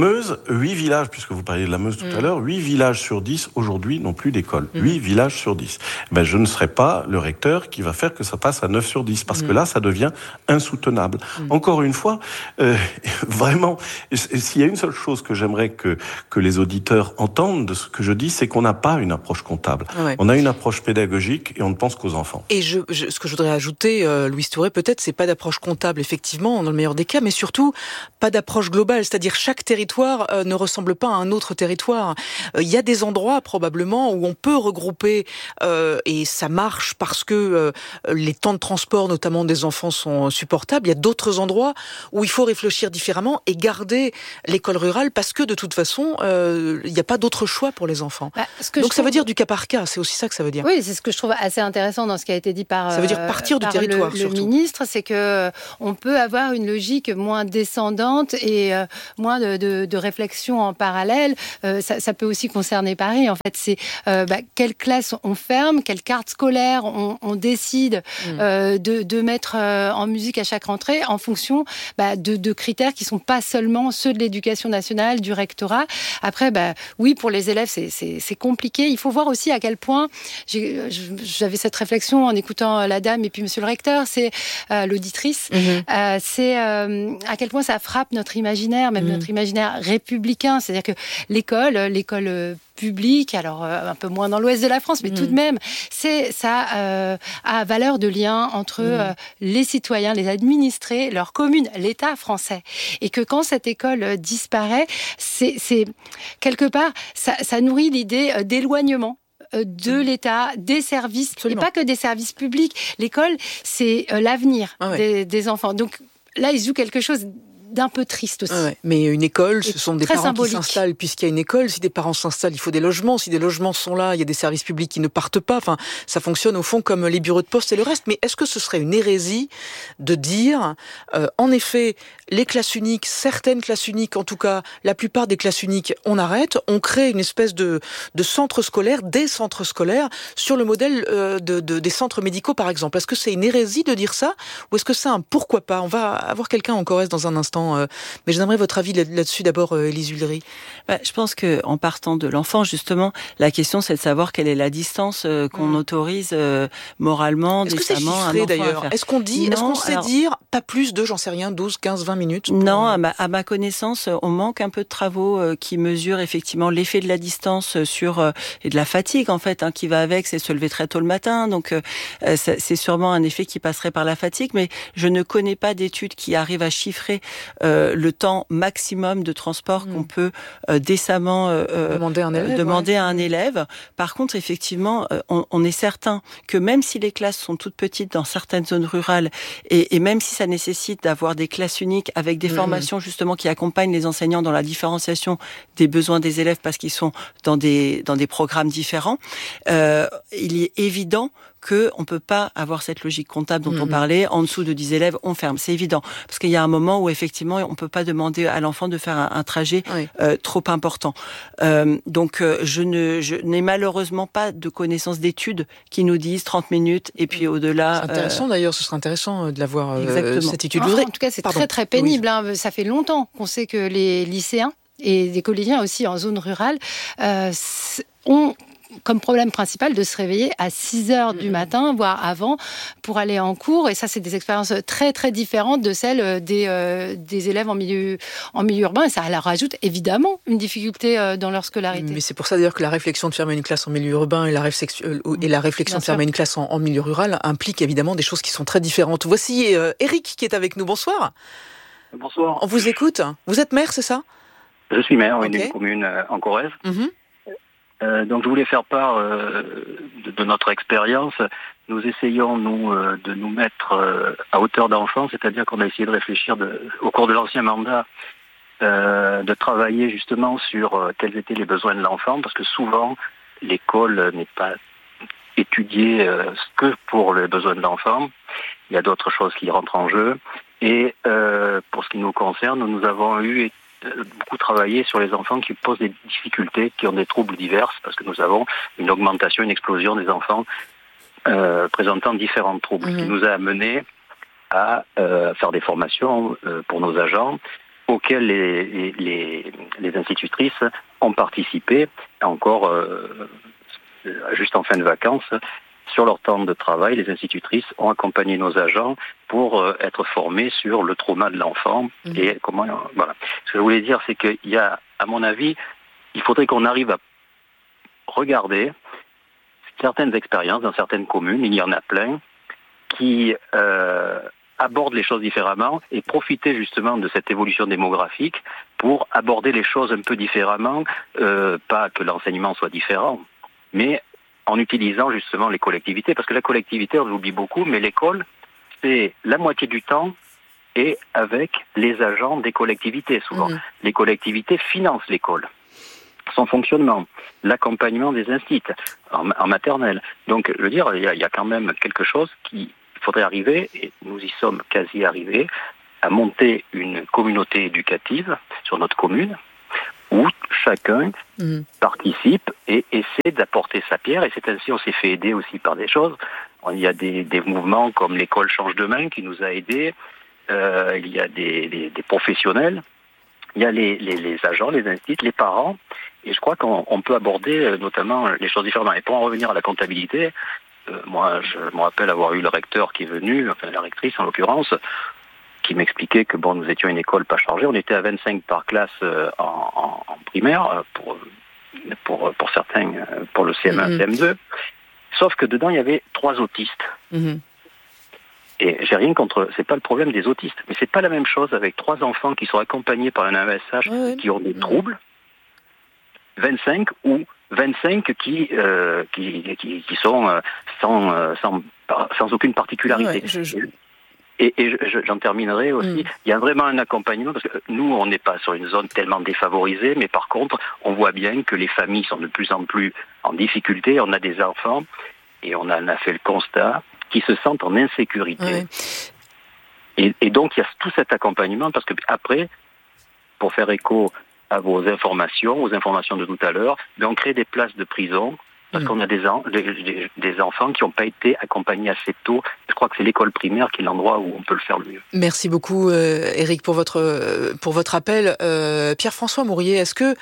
Meuse, huit villages, puisque vous parliez de la Meuse tout mmh. à l'heure, huit villages sur dix aujourd'hui n'ont plus d'école. Mmh. huit villages sur dix. Ben, je ne serai pas le recteur qui va faire que ça passe à neuf sur dix, parce mmh. que là, ça devient insoutenable. Mmh. Encore une fois, euh, vraiment, s'il y a une seule chose que j'aimerais que, que les auditeurs entendent de ce que je dis, c'est qu'on n'a pas une approche comptable. Ouais. On a une approche pédagogique et on ne pense qu'aux enfants. Et je, je, ce que je voudrais ajouter, euh, Louise Touré, peut-être, c'est pas d'approche comptable, effectivement, dans le meilleur des cas, mais surtout, pas d'approche globale, c'est-à-dire chaque territoire euh, ne ressemble pas à un autre territoire. Il euh, y a des endroits, probablement, où on peut regrouper, euh, et ça marche parce que euh, les temps de transport, notamment des enfants, sont supportables. Il y a d'autres endroits où il faut réfléchir différemment et garder l'école rurale parce que, de toute façon, il euh, n'y a pas d'autre choix pour les enfants. Bah, ce que Donc ça trouve... veut dire du cas par cas, c'est aussi ça que ça veut dire. Oui, c'est ce que je trouve assez intéressant dans ce qui a été dit par, ça veut dire partir par du territoire, le, le ministre, c'est que on peut avoir une logique moins descendante et euh, moins de, de, de réflexion en parallèle. Euh, ça, ça peut aussi concerner Paris. En fait, c'est euh, bah, quelle classe on ferme, quelle carte scolaire on, on décide mmh. euh, de, de mettre euh, en musique à chaque rentrée en fonction bah, de, de critères qui sont pas seulement ceux de l'éducation nationale, du rectorat. Après, bah, oui, pour les élèves, c'est, c'est, c'est compliqué. Il faut voir aussi à quel point j'ai, j'avais cette réflexion en écoutant la dame et puis monsieur le recteur, c'est euh, l'auditrice, mmh. euh, c'est euh, à quel point ça frappe notre imaginaire, même mmh. notre imaginaire républicain. C'est-à-dire que l'école, l'école publique, alors euh, un peu moins dans l'ouest de la France, mais mmh. tout de même, c'est, ça euh, a valeur de lien entre mmh. euh, les citoyens, les administrés, leur commune, l'État français. Et que quand cette école euh, disparaît, c'est, c'est quelque part, ça, ça nourrit l'idée euh, d'éloignement de l'État, des services, Absolument. Et pas que des services publics. L'école, c'est euh, l'avenir ah ouais. des, des enfants. Donc là, il se joue quelque chose d'un peu triste aussi. Ouais, mais une école, ce sont des parents symbolique. qui s'installent. Puisqu'il y a une école, si des parents s'installent, il faut des logements. Si des logements sont là, il y a des services publics qui ne partent pas. Enfin, ça fonctionne au fond comme les bureaux de poste et le reste. Mais est-ce que ce serait une hérésie de dire, euh, en effet, les classes uniques, certaines classes uniques, en tout cas, la plupart des classes uniques, on arrête, on crée une espèce de, de centre scolaire, des centres scolaires, sur le modèle euh, de, de, des centres médicaux, par exemple. Est-ce que c'est une hérésie de dire ça? Ou est-ce que c'est un pourquoi pas? On va avoir quelqu'un en Corrèze dans un instant. Mais j'aimerais votre avis là-dessus d'abord, Élise Ullery. Bah, je pense qu'en partant de l'enfant, justement, la question c'est de savoir quelle est la distance euh, qu'on mmh. autorise euh, moralement, Est-ce décemment. que c'est chiffré d'ailleurs? Est-ce qu'on dit, non, est-ce qu'on sait alors, dire pas plus de, j'en sais rien, douze, quinze, vingt minutes? Pour... Non, à ma, à ma connaissance, on manque un peu de travaux euh, qui mesurent effectivement l'effet de la distance sur euh, et de la fatigue en fait, hein, qui va avec, c'est se lever très tôt le matin. Donc euh, c'est sûrement un effet qui passerait par la fatigue, mais je ne connais pas d'études qui arrivent à chiffrer Euh, le temps maximum de transport mmh. qu'on peut euh, décemment euh, demander, un élève, demander ouais. à un élève. Par contre, effectivement, euh, on, on est certain que même si les classes sont toutes petites dans certaines zones rurales et, et même si ça nécessite d'avoir des classes uniques avec des mmh. formations justement qui accompagnent les enseignants dans la différenciation des besoins des élèves parce qu'ils sont dans des, dans des programmes différents, euh, il est évident qu'on ne peut pas avoir cette logique comptable dont mmh. on parlait, en dessous de dix élèves, on ferme. C'est évident. Parce qu'il y a un moment où, effectivement, on ne peut pas demander à l'enfant de faire un, un trajet oui. euh, trop important. Euh, donc, euh, je, ne, je n'ai malheureusement pas de connaissance d'études qui nous disent trente minutes et puis au-delà... C'est intéressant euh... d'ailleurs, ce serait intéressant de l'avoir, euh, cette étude. Ah, en tout cas, c'est Pardon. très très pénible. Hein. Ça fait longtemps qu'on sait que les lycéens et les collégiens aussi en zone rurale euh, ont... comme problème principal de se réveiller à six heures du matin, voire avant, pour aller en cours. Et ça, c'est des expériences très, très différentes de celles des, euh, des élèves en milieu, en milieu urbain. Et ça leur rajoute évidemment une difficulté euh, dans leur scolarité. Mais c'est pour ça d'ailleurs que la réflexion de fermer une classe en milieu urbain et la, réflexion, euh, et la réflexion Bien de fermer sûr. une classe en, en milieu rural implique évidemment des choses qui sont très différentes. Voici euh, Eric qui est avec nous. Bonsoir. Bonsoir. On vous écoute. Vous êtes maire, c'est ça? Je suis maire okay. d'une commune euh, en Corrèze. Mm-hmm. Euh, donc je voulais faire part euh, de, de notre expérience. Nous essayons, nous, euh, de nous mettre euh, à hauteur d'enfant, c'est-à-dire qu'on a essayé de réfléchir de, au cours de l'ancien mandat, euh, de travailler justement sur euh, quels étaient les besoins de l'enfant, parce que souvent, l'école n'est pas étudiée euh, que pour les besoins de l'enfant. Il y a d'autres choses qui rentrent en jeu. Et euh, pour ce qui nous concerne, nous avons eu beaucoup travaillé sur les enfants qui posent des difficultés, qui ont des troubles divers, parce que nous avons une augmentation, une explosion des enfants euh, présentant différents troubles, mmh. ce qui nous a amené à euh, faire des formations euh, pour nos agents auxquels les, les, les institutrices ont participé, encore euh, juste en fin de vacances. Sur leur temps de travail, les institutrices ont accompagné nos agents pour euh, être formés sur le trauma de l'enfant. Mmh. Et comment, euh, voilà. Ce que je voulais dire, c'est qu'il y a, à mon avis, il faudrait qu'on arrive à regarder certaines expériences dans certaines communes, il y en a plein, qui euh, abordent les choses différemment et profiter justement de cette évolution démographique pour aborder les choses un peu différemment, euh, pas que l'enseignement soit différent, mais en utilisant justement les collectivités, parce que la collectivité, on l'oublie beaucoup, mais l'école, c'est la moitié du temps et avec les agents des collectivités, souvent. Mmh. Les collectivités financent l'école, son fonctionnement, l'accompagnement des instituts en, en maternelle. Donc, je veux dire, il y, y a quand même quelque chose qu'il faudrait arriver, et nous y sommes quasi arrivés, à monter une communauté éducative sur notre commune, où chacun mmh. participe et essaie d'apporter sa pierre. Et c'est ainsi on s'est fait aider aussi par des choses. Il y a des, des mouvements comme l'école change de main qui nous a aidés. Euh, il y a des, des, des professionnels. Il y a les, les, les agents, les instituts, les parents. Et je crois qu'on on peut aborder notamment les choses différemment. Et pour en revenir à la comptabilité, euh, moi je me rappelle avoir eu le recteur qui est venu, enfin la rectrice en l'occurrence, qui m'expliquait que bon, nous étions une école pas chargée. On était à vingt-cinq par classe euh, en, en, en primaire pour, pour, pour certains, pour le C M un, mmh. C M deux. Sauf que dedans, il y avait trois autistes. Mmh. Et j'ai rien contre, c'est pas le problème des autistes, mais c'est pas la même chose avec trois enfants qui sont accompagnés par un A E S H mmh. qui ont des troubles, vingt-cinq ou vingt-cinq qui, euh, qui, qui, qui sont euh, sans, euh, sans, sans aucune particularité. Ouais, je, je... Et, et je, j'en terminerai aussi, mmh. il y a vraiment un accompagnement, parce que nous, on n'est pas sur une zone tellement défavorisée, mais par contre, on voit bien que les familles sont de plus en plus en difficulté, on a des enfants, et on en a fait le constat, qui se sentent en insécurité. Ouais. Et, et donc, il y a tout cet accompagnement, parce que après, pour faire écho à vos informations, aux informations de tout à l'heure, on crée des places de prison, parce mmh. qu'on a des, en, des, des enfants qui n'ont pas été accompagnés assez tôt. Je crois que c'est l'école primaire qui est l'endroit où on peut le faire le mieux. Merci beaucoup, euh, Éric, pour votre, pour votre appel. Euh, Pierre-François Mourier, est-ce que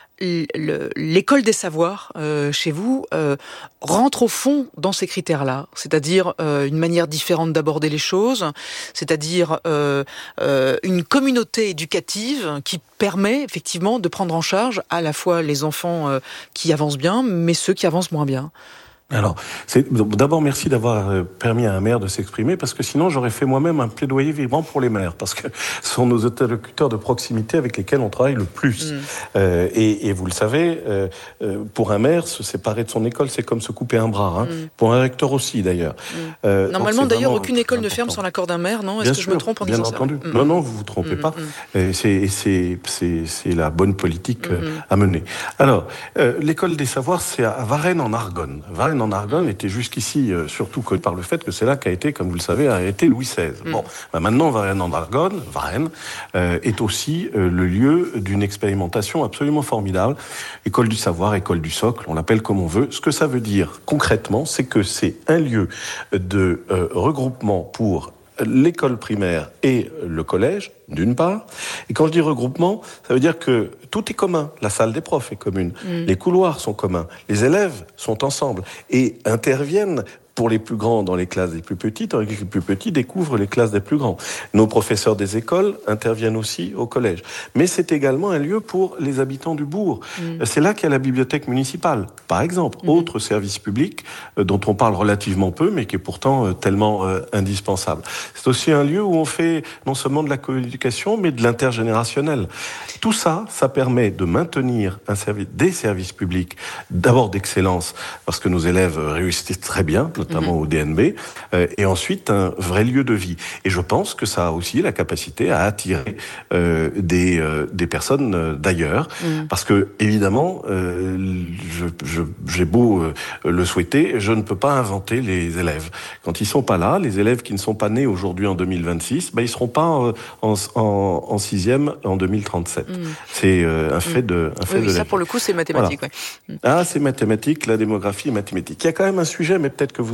le, l'école des savoirs, euh, chez vous, euh, rentre au fond dans ces critères-là, c'est-à-dire euh, une manière différente d'aborder les choses, c'est-à-dire euh, euh, une communauté éducative qui permet effectivement de prendre en charge à la fois les enfants euh, qui avancent bien, mais ceux qui avancent moins bien. Alors, c'est, d'abord, merci d'avoir permis à un maire de s'exprimer, parce que sinon, j'aurais fait moi-même un plaidoyer vibrant pour les maires, parce que ce sont nos interlocuteurs de proximité avec lesquels on travaille le plus. Mmh. Euh, et, et vous le savez, euh, pour un maire, se séparer de son école, c'est comme se couper un bras. Hein. Mmh. Pour un recteur aussi, d'ailleurs. Mmh. Euh, Normalement, d'ailleurs, aucune école ne ferme sans l'accord d'un maire, non ? Est-ce bien que sûr, je me trompe en disant ça ? Bien entendu. Mmh. Non, non, vous vous trompez mmh. pas. Mmh. Et c'est, et c'est, c'est, c'est la bonne politique mmh. à mener. Alors, euh, l'école des savoirs, c'est à Varennes en Argonne. Varennes en Argonne était jusqu'ici euh, surtout connu par le fait que c'est là qu'a été, comme vous le savez, arrêté Louis seize. Mm. Bon, bah maintenant Varennes en Argonne, Varennes, euh, est aussi euh, le lieu d'une expérimentation absolument formidable. École du savoir, école du socle, on l'appelle comme on veut. Ce que ça veut dire concrètement, c'est que c'est un lieu de euh, regroupement pour l'école primaire et le collège, d'une part. Et quand je dis regroupement, ça veut dire que tout est commun. La salle des profs est commune. Mmh. Les couloirs sont communs. Les élèves sont ensemble et interviennent pour les plus grands dans les classes des plus petites, tandis que les plus petits découvrent les classes des plus grands. Nos professeurs des écoles interviennent aussi au collège. Mais c'est également un lieu pour les habitants du bourg. Mmh. C'est là qu'il y a la bibliothèque municipale, par exemple. Mmh. Autre service public euh, dont on parle relativement peu, mais qui est pourtant euh, tellement euh, indispensable. C'est aussi un lieu où on fait non seulement de la coéducation, mais de l'intergénérationnel. Tout ça, ça permet de maintenir un service, des services publics, d'abord d'excellence, parce que nos élèves réussissent très bien, notamment mmh. au D N B, euh, et ensuite un vrai lieu de vie. Et je pense que ça a aussi la capacité à attirer euh, des, euh, des personnes euh, d'ailleurs, mmh. parce que évidemment, euh, je, je, j'ai beau euh, le souhaiter, je ne peux pas inventer les élèves. Quand ils sont pas là, les élèves qui ne sont pas nés aujourd'hui en deux mille vingt-six, ben ils seront pas en, en, en, en sixième en deux mille trente-sept. Mmh. C'est euh, un fait de, un fait oui, de ça la pour le coup c'est mathématique. Voilà. Ouais. Ah, c'est mathématique, la démographie est mathématique. Il y a quand même un sujet, mais peut-être que vous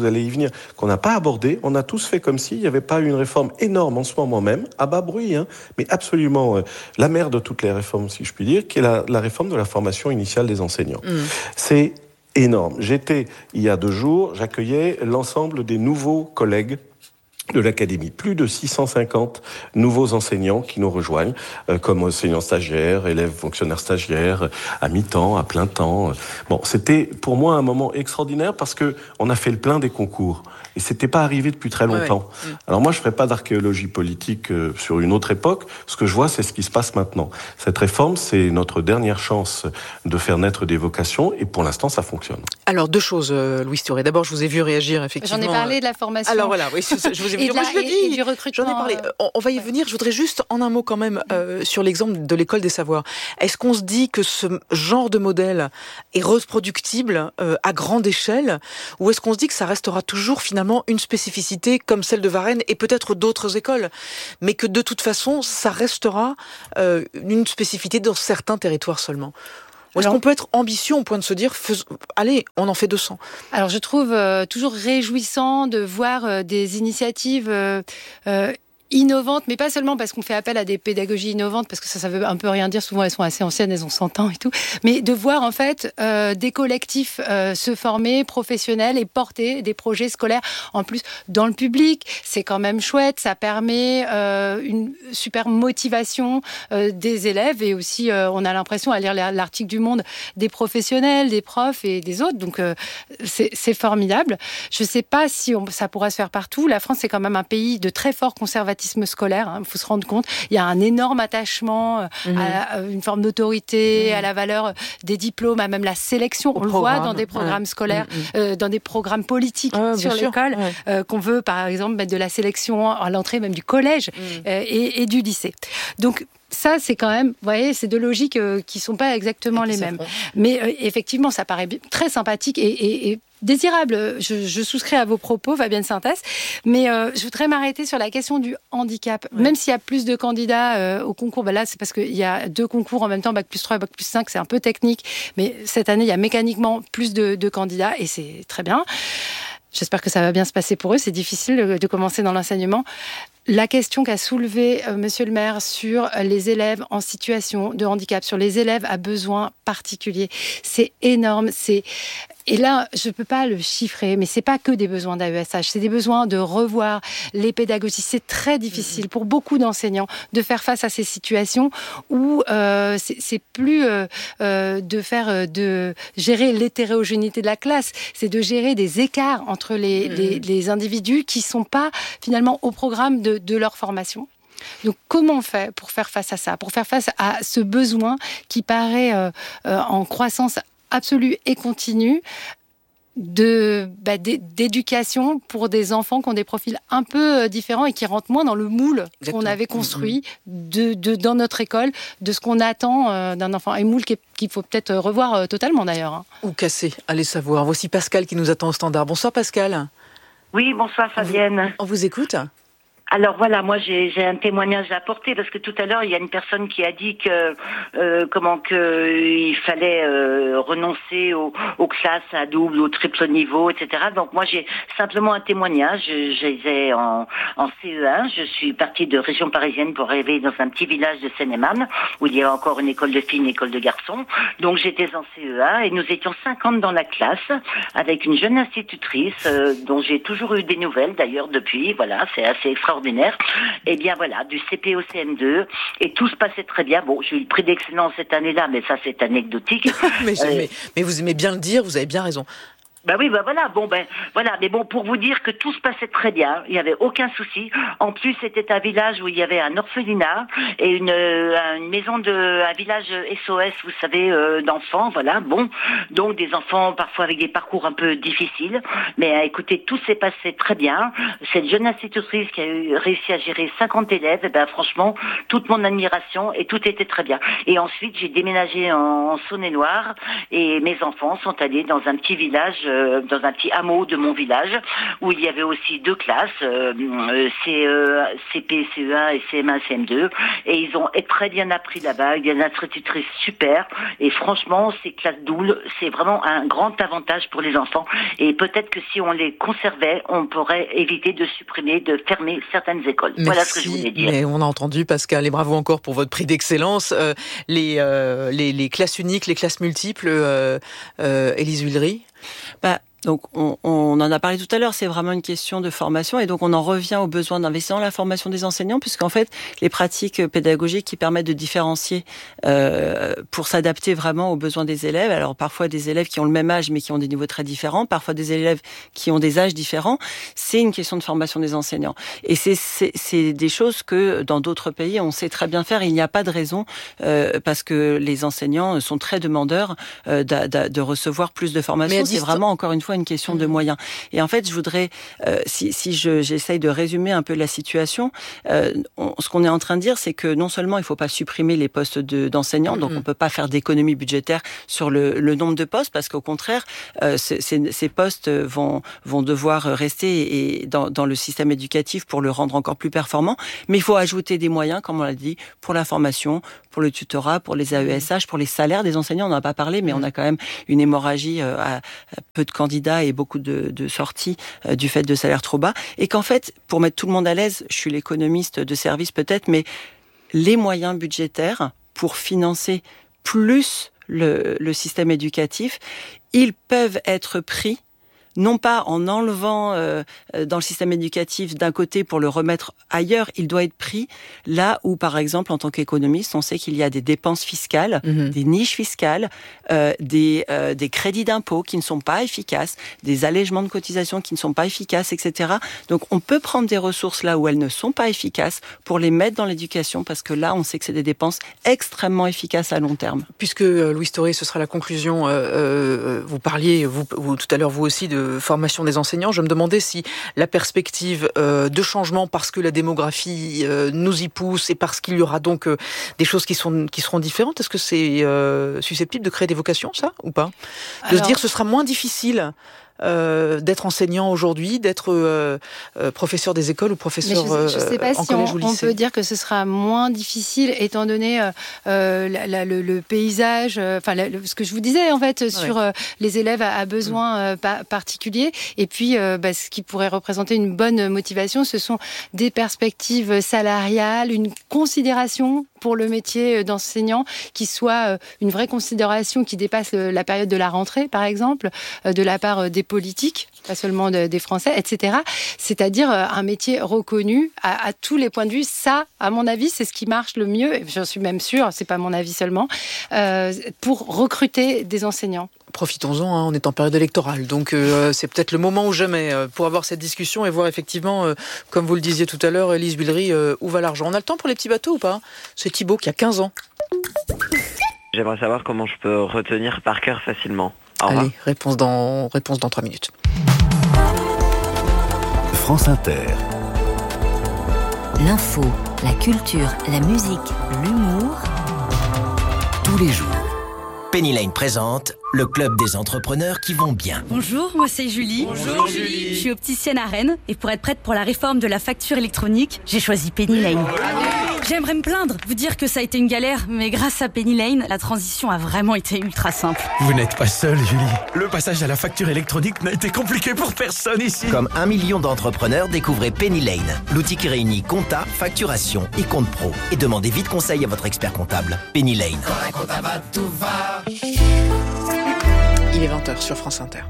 vous allez y venir, qu'on n'a pas abordé. On a tous fait comme s'il n'y avait pas eu une réforme énorme en ce moment même, à bas bruit, hein, mais absolument euh, la mère de toutes les réformes, si je puis dire, qui est la, la réforme de la formation initiale des enseignants. Mmh. C'est énorme. J'étais, il y a deux jours, j'accueillais l'ensemble des nouveaux collègues de l'académie. Plus de six cent cinquante nouveaux enseignants qui nous rejoignent, euh, comme enseignants stagiaires, élèves fonctionnaires stagiaires, à mi-temps, à plein temps. Bon, c'était pour moi un moment extraordinaire parce que on a fait le plein des concours. Et c'était pas arrivé depuis très longtemps. Ouais, ouais. Alors moi, je ferai pas d'archéologie politique euh, sur une autre époque. Ce que je vois, c'est ce qui se passe maintenant. Cette réforme, c'est notre dernière chance de faire naître des vocations. Et pour l'instant, ça fonctionne. Alors, deux choses, euh, Louise Thuré. D'abord, je vous ai vu réagir, effectivement. J'en ai parlé de la formation. Alors voilà, oui, je vous ai vu. Moi, je l'ai dit. Et du recrutement. J'en ai parlé. On, on va y venir. Je voudrais juste, en un mot quand même, euh, sur l'exemple de l'école des savoirs. Est-ce qu'on se dit que ce genre de modèle est reproductible euh, à grande échelle, ou est-ce qu'on se dit que ça restera toujours finalement une spécificité comme celle de Varennes et peut-être d'autres écoles, mais que de toute façon, ça restera euh, une spécificité dans certains territoires seulement? Ou est-ce Alors, qu'on peut être ambitieux au point de se dire, fais, allez, on en fait deux cents? Alors, je trouve euh, toujours réjouissant de voir euh, des initiatives euh, euh, innovantes, mais pas seulement parce qu'on fait appel à des pédagogies innovantes, parce que ça, ça veut un peu rien dire. Souvent, elles sont assez anciennes, elles ont cent ans et tout. Mais de voir, en fait, euh, des collectifs euh, se former, professionnels, et porter des projets scolaires, en plus, dans le public. C'est quand même chouette. Ça permet euh, une super motivation euh, des élèves, et aussi, euh, on a l'impression, à lire l'article du Monde, des professionnels, des profs et des autres. Donc, euh, c'est, c'est formidable. Je ne sais pas si on, ça pourra se faire partout. La France, c'est quand même un pays de très fort conservatisme scolaire, il hein, faut se rendre compte. Il y a un énorme attachement mmh. à, à une forme d'autorité, mmh. à la valeur des diplômes, à même la sélection. Au On programme. le voit dans des programmes ouais. scolaires, mmh. euh, dans des programmes politiques ah, sur l'école, ouais. euh, qu'on veut, par exemple, mettre de la sélection à l'entrée même du collège mmh. euh, et, et du lycée. Donc, ça, c'est quand même, vous voyez, c'est deux logiques euh, qui ne sont pas exactement les mêmes. Mais euh, effectivement, ça paraît très sympathique et, et, et désirable. Je, je souscris à vos propos, Fabienne Sintès. Mais euh, je voudrais m'arrêter sur la question du handicap. Ouais. Même s'il y a plus de candidats euh, au concours, ben là, c'est parce qu'il y a deux concours en même temps, bac plus trois et bac plus cinq, c'est un peu technique. Mais cette année, il y a mécaniquement plus de, de candidats et c'est très bien. J'espère que ça va bien se passer pour eux. C'est difficile de, de commencer dans l'enseignement. La question qu'a soulevée euh, Monsieur le maire sur les élèves en situation de handicap, sur les élèves à besoins particuliers, c'est énorme. C'est... Et là, je ne peux pas le chiffrer, mais ce n'est pas que des besoins d'A E S H, c'est des besoins de revoir les pédagogies. C'est très difficile pour beaucoup d'enseignants de faire face à ces situations où euh, c'est, c'est plus euh, euh, de faire, euh, de gérer l'hétérogénéité de la classe, c'est de gérer des écarts entre les, mmh. les, les individus qui ne sont pas finalement au programme de, de leur formation. Donc, comment on fait pour faire face à ça, pour faire face à ce besoin qui paraît euh, euh, en croissance absolue et continue de, bah, d'éducation pour des enfants qui ont des profils un peu différents et qui rentrent moins dans le moule Exactement. qu'on avait construit de, de, dans notre école, de ce qu'on attend euh, d'un enfant. Et moule qui est, qu'il faut peut-être revoir euh, totalement d'ailleurs. Hein. Ou casser, allez savoir. Voici Pascal qui nous attend au standard. Bonsoir Pascal. Oui, bonsoir Fabienne. On vous, on vous écoute. Alors voilà, moi j'ai, j'ai un témoignage à apporter parce que tout à l'heure il y a une personne qui a dit que euh, comment que il fallait euh, renoncer aux, aux classes à double ou triple niveau, et cetera. Donc moi j'ai simplement un témoignage. J'étais en, en C E un, je suis partie de région parisienne pour arriver dans un petit village de Seine-et-Marne où il y a encore une école de filles, une école de garçons. Donc j'étais en C E un et nous étions cinquante dans la classe avec une jeune institutrice euh, dont j'ai toujours eu des nouvelles d'ailleurs depuis. Voilà, c'est assez extraordinaire. Et bien voilà, du C P au C M deux, et tout se passait très bien. Bon, j'ai eu le prix d'excellence cette année-là, mais ça c'est anecdotique. mais, euh, mais, mais vous aimez bien le dire, vous avez bien raison. Bah oui, bah voilà, bon ben voilà, mais bon, pour vous dire que tout se passait très bien, il y avait aucun souci. En plus, c'était un village où il y avait un orphelinat et une, euh, une maison de, un village S O S, vous savez, euh, d'enfants, voilà. Bon, donc des enfants parfois avec des parcours un peu difficiles, mais euh, écoutez, tout s'est passé très bien. Cette jeune institutrice qui a eu, réussi à gérer cinquante élèves, eh ben franchement, toute mon admiration et tout était très bien. Et ensuite, j'ai déménagé en, en Saône-et-Loire et mes enfants sont allés dans un petit village euh, dans un petit hameau de mon village, où il y avait aussi deux classes, euh, C, euh, C P, C E un et C M un, C M deux, et ils ont très bien appris là-bas. Il y a une institutrice super, et franchement, ces classes doubles, c'est vraiment un grand avantage pour les enfants, et peut-être que si on les conservait, on pourrait éviter de supprimer, de fermer certaines écoles. Merci, voilà ce que je voulais dire. Mais on a entendu, Pascal, et bravo encore pour votre prix d'excellence. Euh, les, euh, les, les classes uniques, les classes multiples, euh, euh, Élise Huillery. Bah, Donc, on, on en a parlé tout à l'heure, c'est vraiment une question de formation et donc on en revient au besoin d'investir dans la formation des enseignants puisqu'en fait, les pratiques pédagogiques qui permettent de différencier euh, pour s'adapter vraiment aux besoins des élèves. Alors, parfois des élèves qui ont le même âge mais qui ont des niveaux très différents, parfois des élèves qui ont des âges différents. C'est une question de formation des enseignants. Et c'est, c'est, c'est des choses que dans d'autres pays, on sait très bien faire. Il n'y a pas de raison euh, parce que les enseignants sont très demandeurs euh, de, de, de recevoir plus de formation. C'est vraiment, encore une fois, une question de moyens. Et en fait, je voudrais, euh, si, si je, j'essaye de résumer un peu la situation, euh, on, ce qu'on est en train de dire, c'est que non seulement il ne faut pas supprimer les postes de, d'enseignants, mm-hmm. donc on ne peut pas faire d'économie budgétaire sur le, le nombre de postes, parce qu'au contraire, euh, ces, ces postes vont, vont devoir rester et, dans, dans le système éducatif pour le rendre encore plus performant. Mais il faut ajouter des moyens, comme on l'a dit, pour la formation, pour le tutorat, pour les A E S H, pour les salaires des enseignants. On n'en a pas parlé, mais on a quand même une hémorragie euh, à, à peu de candidats et beaucoup de, de sorties euh, du fait de salaires trop bas. Et qu'en fait, pour mettre tout le monde à l'aise, je suis l'économiste de service peut-être, mais les moyens budgétaires pour financer plus le, le système éducatif, ils peuvent être pris non pas en enlevant euh, dans le système éducatif d'un côté pour le remettre ailleurs, il doit être pris là où, par exemple, en tant qu'économiste, on sait qu'il y a des dépenses fiscales, mmh. des niches fiscales, euh, des, euh, des crédits d'impôt qui ne sont pas efficaces, des allègements de cotisations qui ne sont pas efficaces, et cetera. Donc, on peut prendre des ressources là où elles ne sont pas efficaces pour les mettre dans l'éducation parce que là, on sait que c'est des dépenses extrêmement efficaces à long terme. Puisque, euh, Louis Storey, ce sera la conclusion, euh, euh, vous parliez, vous, vous, tout à l'heure, vous aussi, de formation des enseignants. Je me demandais si la perspective euh, de changement, parce que la démographie euh, nous y pousse et parce qu'il y aura donc euh, des choses qui, sont, qui seront différentes, est-ce que c'est euh, susceptible de créer des vocations, ça, ou pas ? De Alors... se dire que ce sera moins difficile Euh, d'être enseignant aujourd'hui, d'être euh, euh, professeur des écoles ou professeur euh, je ne sais pas en si collège on, ou lycée. On peut dire que ce sera moins difficile étant donné euh, euh, la, la, le, le paysage, enfin euh, ce que je vous disais en fait sur ouais. euh, les élèves à, à besoins euh, pa- particuliers. Et puis euh, bah, ce qui pourrait représenter une bonne motivation, ce sont des perspectives salariales, une considération pour le métier d'enseignant qui soit une vraie considération qui dépasse le, la période de la rentrée, par exemple, euh, de la part des politiques, pas seulement de, des Français, et cetera. C'est-à-dire euh, un métier reconnu à, à tous les points de vue. Ça, à mon avis, c'est ce qui marche le mieux, et j'en suis même sûre, c'est pas mon avis seulement, euh, pour recruter des enseignants. Profitons-en, hein, on est en période électorale, donc euh, c'est peut-être le moment ou jamais euh, pour avoir cette discussion et voir effectivement, euh, comme vous le disiez tout à l'heure, Élise Huillery, euh, où va l'argent. On a le temps pour les petits bateaux ou pas ? C'est Thibaut qui a quinze ans. J'aimerais savoir comment je peux retenir par cœur facilement. Au revoir. Allez, réponse dans, réponse dans trois minutes. France Inter. L'info, la culture, la musique, l'humour. Tous les jours. Penny Lane présente le club des entrepreneurs qui vont bien. Bonjour, moi c'est Julie. Bonjour Julie. Je suis opticienne à Rennes et pour être prête pour la réforme de la facture électronique, j'ai choisi Penny Lane. J'aimerais me plaindre, vous dire que ça a été une galère, mais grâce à Penny Lane, la transition a vraiment été ultra simple. Vous n'êtes pas seule, Julie. Le passage à la facture électronique n'a été compliqué pour personne ici. Comme un million d'entrepreneurs, découvrez Penny Lane, l'outil qui réunit compta, facturation et compte pro. Et demandez vite conseil à votre expert comptable. Penny Lane. Quand un comptable va, tout va. Il est vingt heures sur France Inter.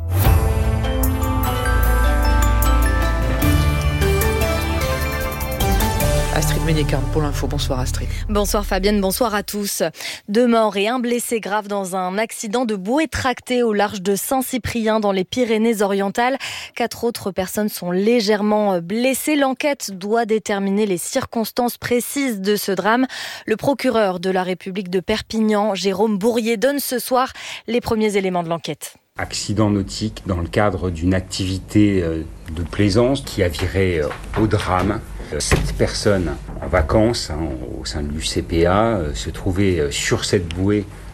Astrid Ménicarne pour l'info. Bonsoir Astrid. Bonsoir Fabienne, bonsoir à tous. Deux morts et un blessé grave dans un accident de bouée tractée au large de Saint-Cyprien dans les Pyrénées-Orientales. Quatre autres personnes sont légèrement blessées. L'enquête doit déterminer les circonstances précises de ce drame. Le procureur de la République de Perpignan, Jérôme Bourrier, donne ce soir les premiers éléments de l'enquête. Accident nautique dans le cadre d'une activité de plaisance qui a viré au drame. Cette personne en vacances hein, au sein de l'U C P A euh, se trouvait sur cette bouée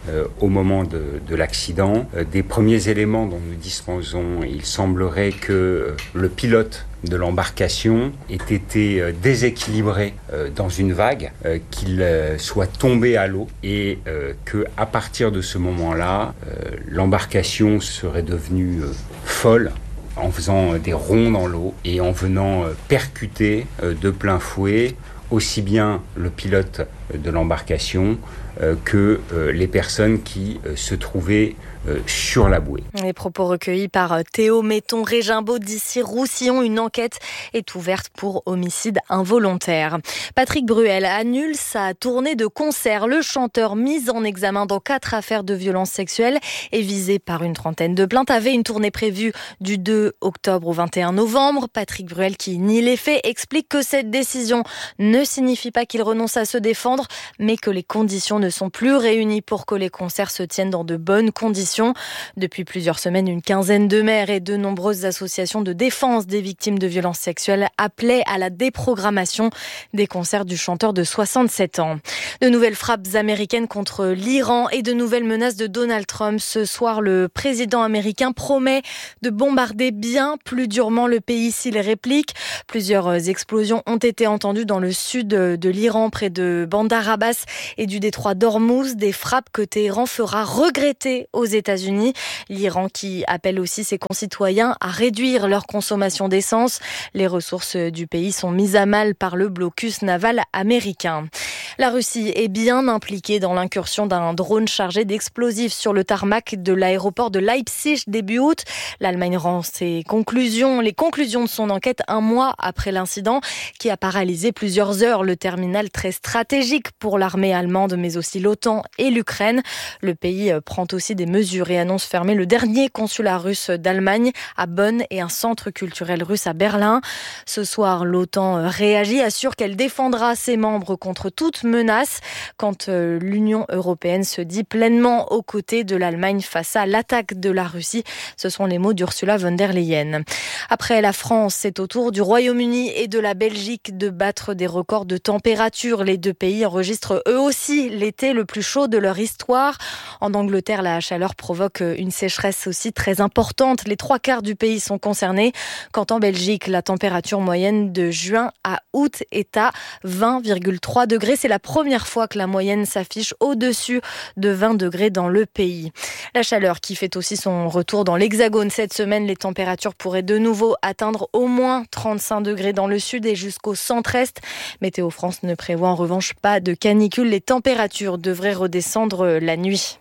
euh, au moment de, de l'accident. Euh, des premiers éléments dont nous disposons, il semblerait que euh, le pilote de l'embarcation ait été euh, déséquilibré euh, dans une vague, euh, qu'il euh, soit tombé à l'eau et euh, que à partir de ce moment-là, euh, l'embarcation serait devenue euh, folle en faisant euh, des ronds dans l'eau et en venant euh, percuter euh, de plein fouet aussi bien le pilote de l'embarcation euh, que euh, les personnes qui euh, se trouvaient euh, sur la bouée. Les propos recueillis par Théo Metton-Régimbaud d'ici Roussillon. Une enquête est ouverte pour homicide involontaire. Patrick Bruel annule sa tournée de concert. Le chanteur, mis en examen dans quatre affaires de violences sexuelles et visé par une trentaine de plaintes, avait une tournée prévue du deux octobre au vingt et un novembre. Patrick Bruel, qui nie les faits, explique que cette décision ne signifie pas qu'il renonce à se défendre, mais que les conditions ne sont plus réunies pour que les concerts se tiennent dans de bonnes conditions. Depuis plusieurs semaines, une quinzaine de maires et de nombreuses associations de défense des victimes de violences sexuelles appelaient à la déprogrammation des concerts du chanteur de soixante-sept ans. De nouvelles frappes américaines contre l'Iran et de nouvelles menaces de Donald Trump. Ce soir, le président américain promet de bombarder bien plus durement le pays s'il réplique. Plusieurs explosions ont été entendues dans le sud de l'Iran, près de Bandar Abbas et du détroit d'Ormuz, des frappes que Téhéran fera regretter aux États-Unis. L'Iran qui appelle aussi ses concitoyens à réduire leur consommation d'essence. Les ressources du pays sont mises à mal par le blocus naval américain. La Russie est bien impliquée dans l'incursion d'un drone chargé d'explosifs sur le tarmac de l'aéroport de Leipzig début août. L'Allemagne rend ses conclusions, les conclusions de son enquête un mois après l'incident qui a paralysé plusieurs heures le terminal très stratégique pour l'armée allemande, mais aussi l'OTAN et l'Ukraine. Le pays prend aussi des mesures et annonce fermer le dernier consulat russe d'Allemagne à Bonn et un centre culturel russe à Berlin. Ce soir, l'OTAN réagit, assure qu'elle défendra ses membres contre toute menace quand l'Union européenne se dit pleinement aux côtés de l'Allemagne face à l'attaque de la Russie. Ce sont les mots d'Ursula von der Leyen. Après la France, c'est au tour du Royaume-Uni et de la Belgique de battre des records de température. Les deux pays enregistrent eux aussi l'été le plus chaud de leur histoire. En Angleterre, la chaleur provoque une sécheresse aussi très importante. Les trois quarts du pays sont concernés. Quant en Belgique, la température moyenne de juin à août est à vingt virgule trois degrés. C'est la première fois que la moyenne s'affiche au-dessus de vingt degrés dans le pays. La chaleur qui fait aussi son retour dans l'Hexagone cette semaine. Les températures pourraient de nouveau atteindre au moins trente-cinq degrés dans le sud et jusqu'au centre-est. Météo France ne prévoit en revanche pas de canicule. Les températures devraient redescendre la nuit.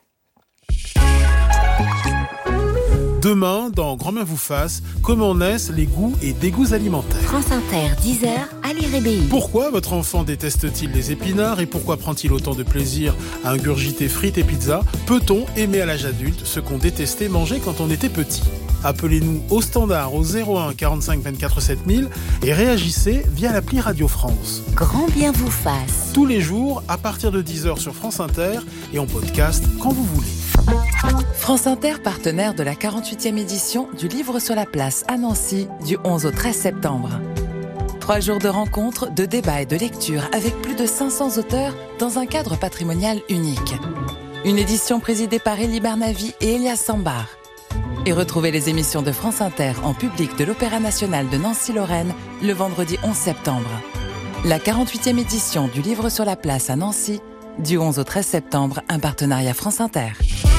Demain, dans Grand Bien vous fasse, comment naissent les goûts et dégoûts alimentaires. France Inter, dix heures, Ali Rébéi. Pourquoi votre enfant déteste-t-il les épinards et pourquoi prend-il autant de plaisir à ingurgiter frites et pizzas? Peut-on aimer à l'âge adulte ce qu'on détestait manger quand on était petit? Appelez-nous au standard au zéro un quarante-cinq vingt-quatre sept mille et réagissez via l'appli Radio France. Grand Bien vous fasse. Tous les jours à partir de dix heures sur France Inter et en podcast quand vous voulez. France Inter, partenaire de la quarante-huitième édition du Livre sur la place à Nancy du onze au treize septembre. Trois jours de rencontres, de débats et de lectures avec plus de cinq cents auteurs dans un cadre patrimonial unique. Une édition présidée par Elie Barnavi et Elias Sambar. Et retrouvez les émissions de France Inter en public de l'Opéra National de Nancy-Lorraine le vendredi onze septembre. La quarante-huitième édition du Livre sur la place à Nancy du onze au treize septembre, un partenariat France Inter.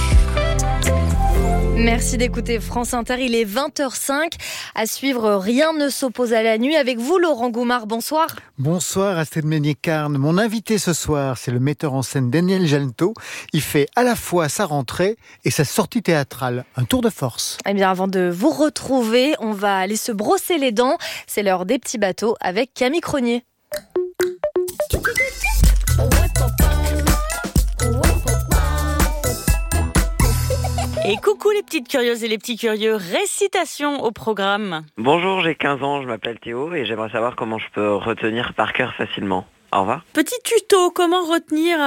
Merci d'écouter France Inter, il est vingt heures cinq. À suivre, Rien ne s'oppose à la nuit. Avec vous, Laurent Goumard, bonsoir. Bonsoir, Astrid Meignet-Carne. Mon invité ce soir, c'est le metteur en scène Daniel Jeannetot. Il fait à la fois sa rentrée et sa sortie théâtrale. Un tour de force. Eh bien, avant de vous retrouver, on va aller se brosser les dents. C'est l'heure des petits bateaux avec Camille Cronier. Et coucou les petites curieuses et les petits curieux, récitation au programme. Bonjour, j'ai quinze ans, je m'appelle Théo et j'aimerais savoir comment je peux retenir par cœur facilement. Au revoir. Petit tuto, comment retenir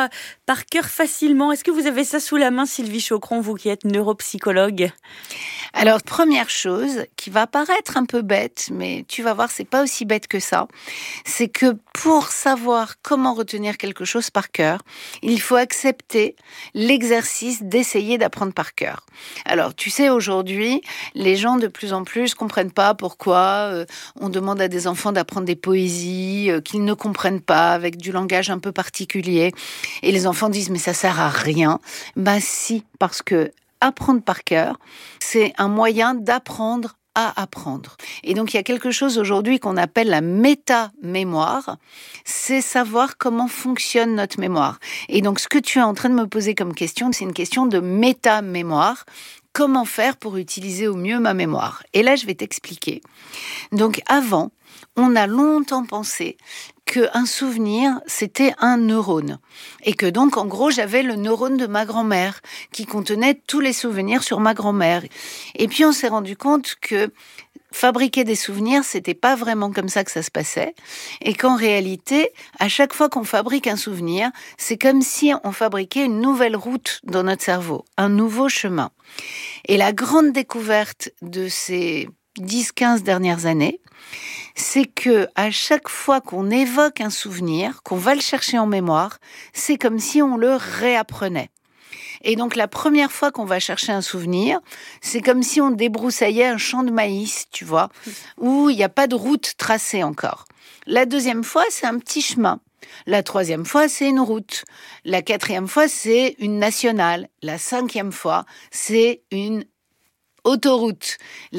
par cœur facilement. Est-ce que vous avez ça sous la main, Sylvie Chocron, vous qui êtes neuropsychologue? Alors, première chose qui va paraître un peu bête, mais tu vas voir, c'est pas aussi bête que ça, c'est que pour savoir comment retenir quelque chose par cœur, il faut accepter l'exercice d'essayer d'apprendre par cœur. Alors, tu sais, aujourd'hui, les gens de plus en plus comprennent pas pourquoi euh, on demande à des enfants d'apprendre des poésies euh, qu'ils ne comprennent pas, avec du langage un peu particulier. Et les enfants disent, mais ça sert à rien. Ben si, parce que apprendre par cœur, c'est un moyen d'apprendre à apprendre. Et donc, il y a quelque chose aujourd'hui qu'on appelle la méta-mémoire. C'est savoir comment fonctionne notre mémoire. Et donc, ce que tu es en train de me poser comme question, c'est une question de méta-mémoire. Comment faire pour utiliser au mieux ma mémoire? Et là, je vais t'expliquer. Donc, avant, on a longtemps pensé qu'un souvenir, c'était un neurone. Et que donc, en gros, j'avais le neurone de ma grand-mère qui contenait tous les souvenirs sur ma grand-mère. Et puis, on s'est rendu compte que fabriquer des souvenirs, c'était pas vraiment comme ça que ça se passait. Et qu'en réalité, à chaque fois qu'on fabrique un souvenir, c'est comme si on fabriquait une nouvelle route dans notre cerveau, un nouveau chemin. Et la grande découverte de ces dix quinze dernières années, c'est que à chaque fois qu'on évoque un souvenir, qu'on va le chercher en mémoire, c'est comme si on le réapprenait. Et donc la première fois qu'on va chercher un souvenir, c'est comme si on débroussaillait un champ de maïs, tu vois, où il n'y a pas de route tracée encore. La deuxième fois, c'est un petit chemin. La troisième fois, c'est une route. La quatrième fois, c'est une nationale. La cinquième fois, c'est une autoroute.